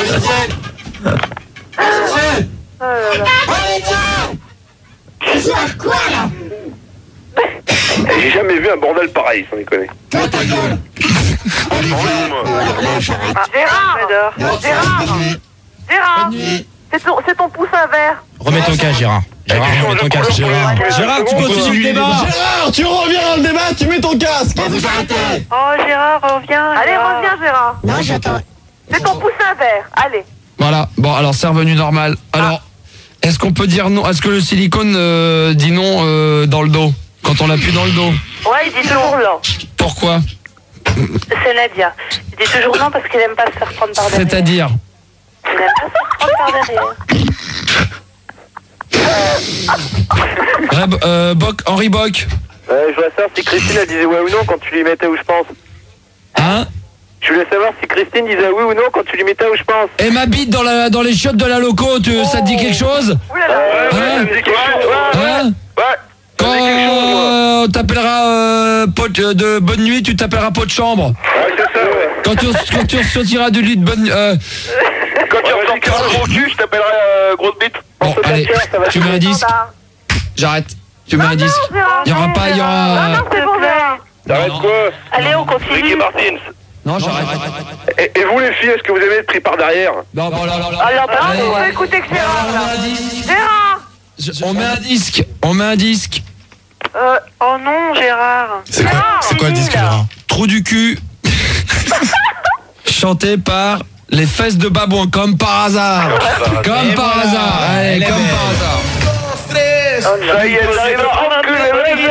Olivier, tu joues à quoi, là? J'ai jamais vu un bordel pareil, sans déconner. Toi, ta gueule. Gérard, c'est ton poussin vert. Remets ton casque, Gérard. Remets ton casque. Gérard, tu continues le débat. Gérard, tu reviens dans le débat, tu mets ton casque. Vous arrêtez. Oh, Gérard, reviens. Allez, reviens, Gérard. Non, j'entends. C'est ton poussin vert. Allez. Voilà, bon, alors c'est revenu normal. Alors, est-ce qu'on peut dire non? Est-ce que le silicone dit non dans le dos? Quand on l'appuie dans le dos? Ouais, il dit toujours non. Pourquoi? C'est Nadia. Il dit toujours non parce qu'il aime pas se faire prendre par derrière. C'est-à-dire? Il aime pas se faire prendre par derrière. Henri Bock. Je voulais savoir si Christine elle disait ouais ou non quand tu lui mettais où je pense. Hein? Je voulais savoir si Christine disait oui ou non quand tu lui mettais où je pense. Et ma bite dans les chiottes de la loco, ça te dit quelque chose? Ouais, ça me dit quelque chose. Hein? Ouais. Quand t'appelleras pote de bonne nuit, tu t'appelleras pot de chambre. Ouais, c'est ça, ouais. Quand tu ressortiras du lit de bonne Quand tu ressortiras de mon cul, je t'appellerai grosse bite. Bon, allez, tu mets un disque. J'arrête. Tu mets un disque. Il y aura pas, il y aura... Non, c'est bon, Gérard. T'arrêtes quoi? Allez, on continue. Ricky Martins. Non, j'arrête. Et vous les filles, est-ce que vous aimez être pris par derrière? Non, bon, là. Alors, on va écouter que Gérard, là. Gérard. On met un disque. Oh non, Gérard. C'est quoi le disque, Gérard? Trou du cul. Chanté par les fesses de babouin, comme par hasard. Comme par hasard. Allez, comme par hasard. Ça y est, j'arrive à enculer.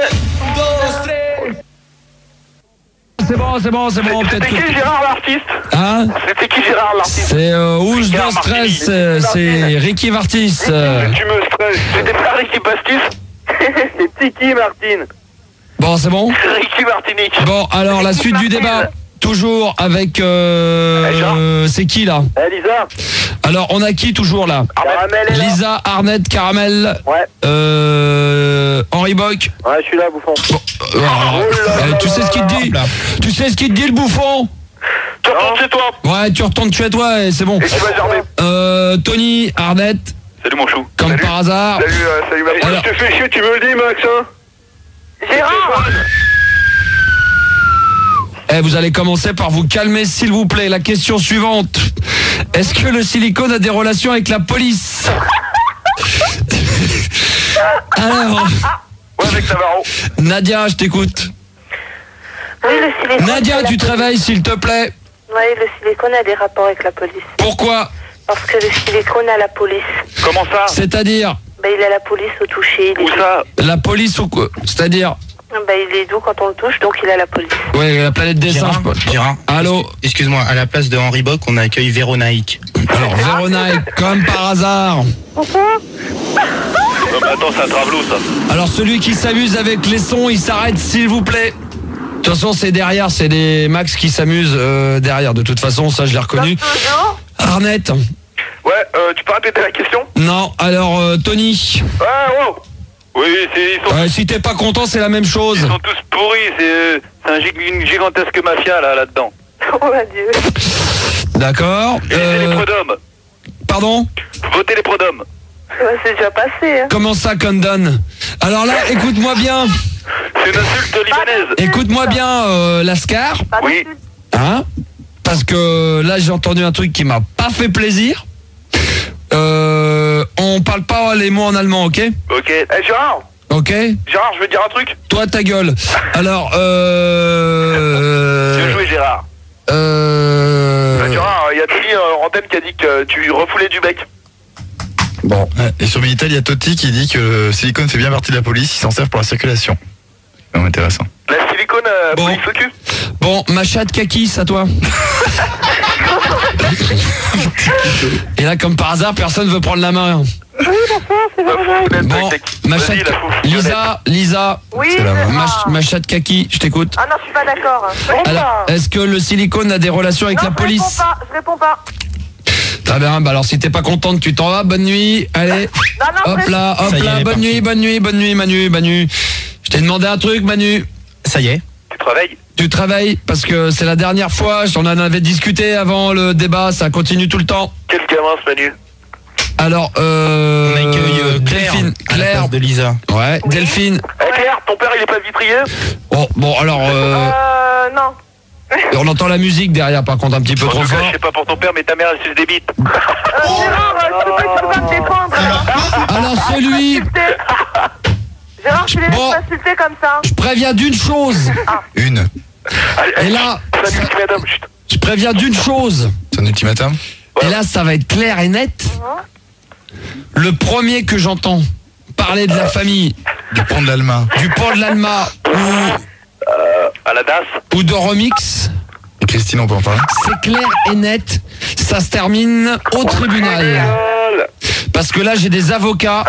C'est bon. C'était qui Gérard l'artiste? Hein? C'était qui Gérard l'artiste? C'est Ouche de Stress, c'est Ricky Martis. Tu me stresses. C'était pas Ricky Bastis? C'est Tiki Martine. Bon, c'est bon? Ricky Martinique. Bon, alors la suite du débat. Toujours avec... c'est qui là? Lisa. Alors, on a qui toujours là? Caramel est là. Lisa, Arnett, Caramel. Ouais. Henri Bock. Ouais, je suis là, bouffon. Bon, tu sais ce qu'il te dit? Tu sais ce qu'il te dit, le bouffon? Tu retournes chez toi. Ouais, tu retournes chez toi et c'est bon. Et tu vas germer. Tony, Arnett. Salut mon chou. Comme par hasard. Salut Max. Alors- Je te fais chier, tu me le dis, Max, hein? Gérard. Vous allez commencer par vous calmer, s'il vous plaît. La question suivante. Est-ce que le silicone a des relations avec la police? Alors, Ouais, avec Navarro. Nadia, je t'écoute. Oui, le silicone. Nadia, tu travailles, s'il te plaît. Oui, le silicone a des rapports avec la police. Pourquoi? Parce que le silicone a la police. Comment ça? C'est-à-dire? Il a la police au toucher. Où ça? La police ou quoi? C'est-à-dire? Il est doux quand on le touche, donc il a la police. Ouais, la planète des singes. Gérard. Allô? Excuse-moi, à la place de Henri Bock, on accueille Véronique. Alors, Véronique, comme par hasard. Non, mais attends, c'est un travelot ça. Alors, celui qui s'amuse avec les sons, il s'arrête, s'il vous plaît. De toute façon, c'est derrière, c'est des Max qui s'amusent derrière. De toute façon, ça, je l'ai reconnu. Arnett. Ouais, tu peux répéter la question? Non, alors, Tony. Ouais, wow. Oui, ils sont, Si t'es pas content, c'est la même chose. ils sont tous pourris. C'est une gigantesque mafia là-dedans. Oh mon Dieu. D'accord. Votez les prud'hommes. Pardon? Votez les prud'hommes. C'est déjà passé. Hein. Comment ça, Condon? Alors là, écoute-moi bien. C'est une insulte libanaise. Écoute-moi bien, Lascar. Oui. Hein? Parce que là, j'ai entendu un truc qui m'a pas fait plaisir. On parle pas les mots en allemand, ok? Ok. Gérard? Ok? Gérard, je veux te dire un truc. Toi, ta gueule. Alors, Bien joué, Gérard. Gérard, il y a Tony en antenne qui a dit que tu refoulais du bec. Bon. Et sur Minitel, il y a Totti qui dit que le silicone fait bien partie de la police, ils s'en servent pour la circulation. C'est vraiment intéressant. La silicone Bon. police au cul. Bon, ma chatte kaki, à toi. Et là, comme par hasard, personne veut prendre la main. Bon, ma chatte... Lisa, Oui, C'est la main. ma chatte kaki, je t'écoute. Ah non, je suis pas d'accord. Alors, est-ce que le silicone a des relations avec Non, la police? je réponds pas. Très bien, bah alors si t'es pas contente, tu t'en vas, bonne nuit, allez. Non, Hop là, Ça y est, elle est bonne nuit, Manu. Je t'ai demandé un truc, Manu. Ça y est. Tu travailles? Tu travailles parce que c'est la dernière fois, on en avait discuté avant le débat, ça continue tout le temps. Quel gamin ce Manu? Alors, On accueille Delphine, à la place de Lisa. Ouais, Delphine. Claire, ton père il est pas vitrier? Bon, alors, Non. Et on entend la musique derrière, par contre, un petit peu trop fort. Je sais pas pour ton père, mais ta mère, elle suce des bites. Gérard, tu peux pas me défendre. Alors celui... Gérard, tu les laisses m'insulter comme ça. Je préviens d'une chose. Une. Et là... C'est un ultimatum, chut. Je préviens d'une chose. C'est un ultimatum. Et là, ça va être clair et net. Le premier que j'entends parler de la famille du pont de l'Alma, à la DAS ou de Remix, et Christine, on peut en parler. C'est clair et net. Ça se termine au tribunal. Parce que là, j'ai des avocats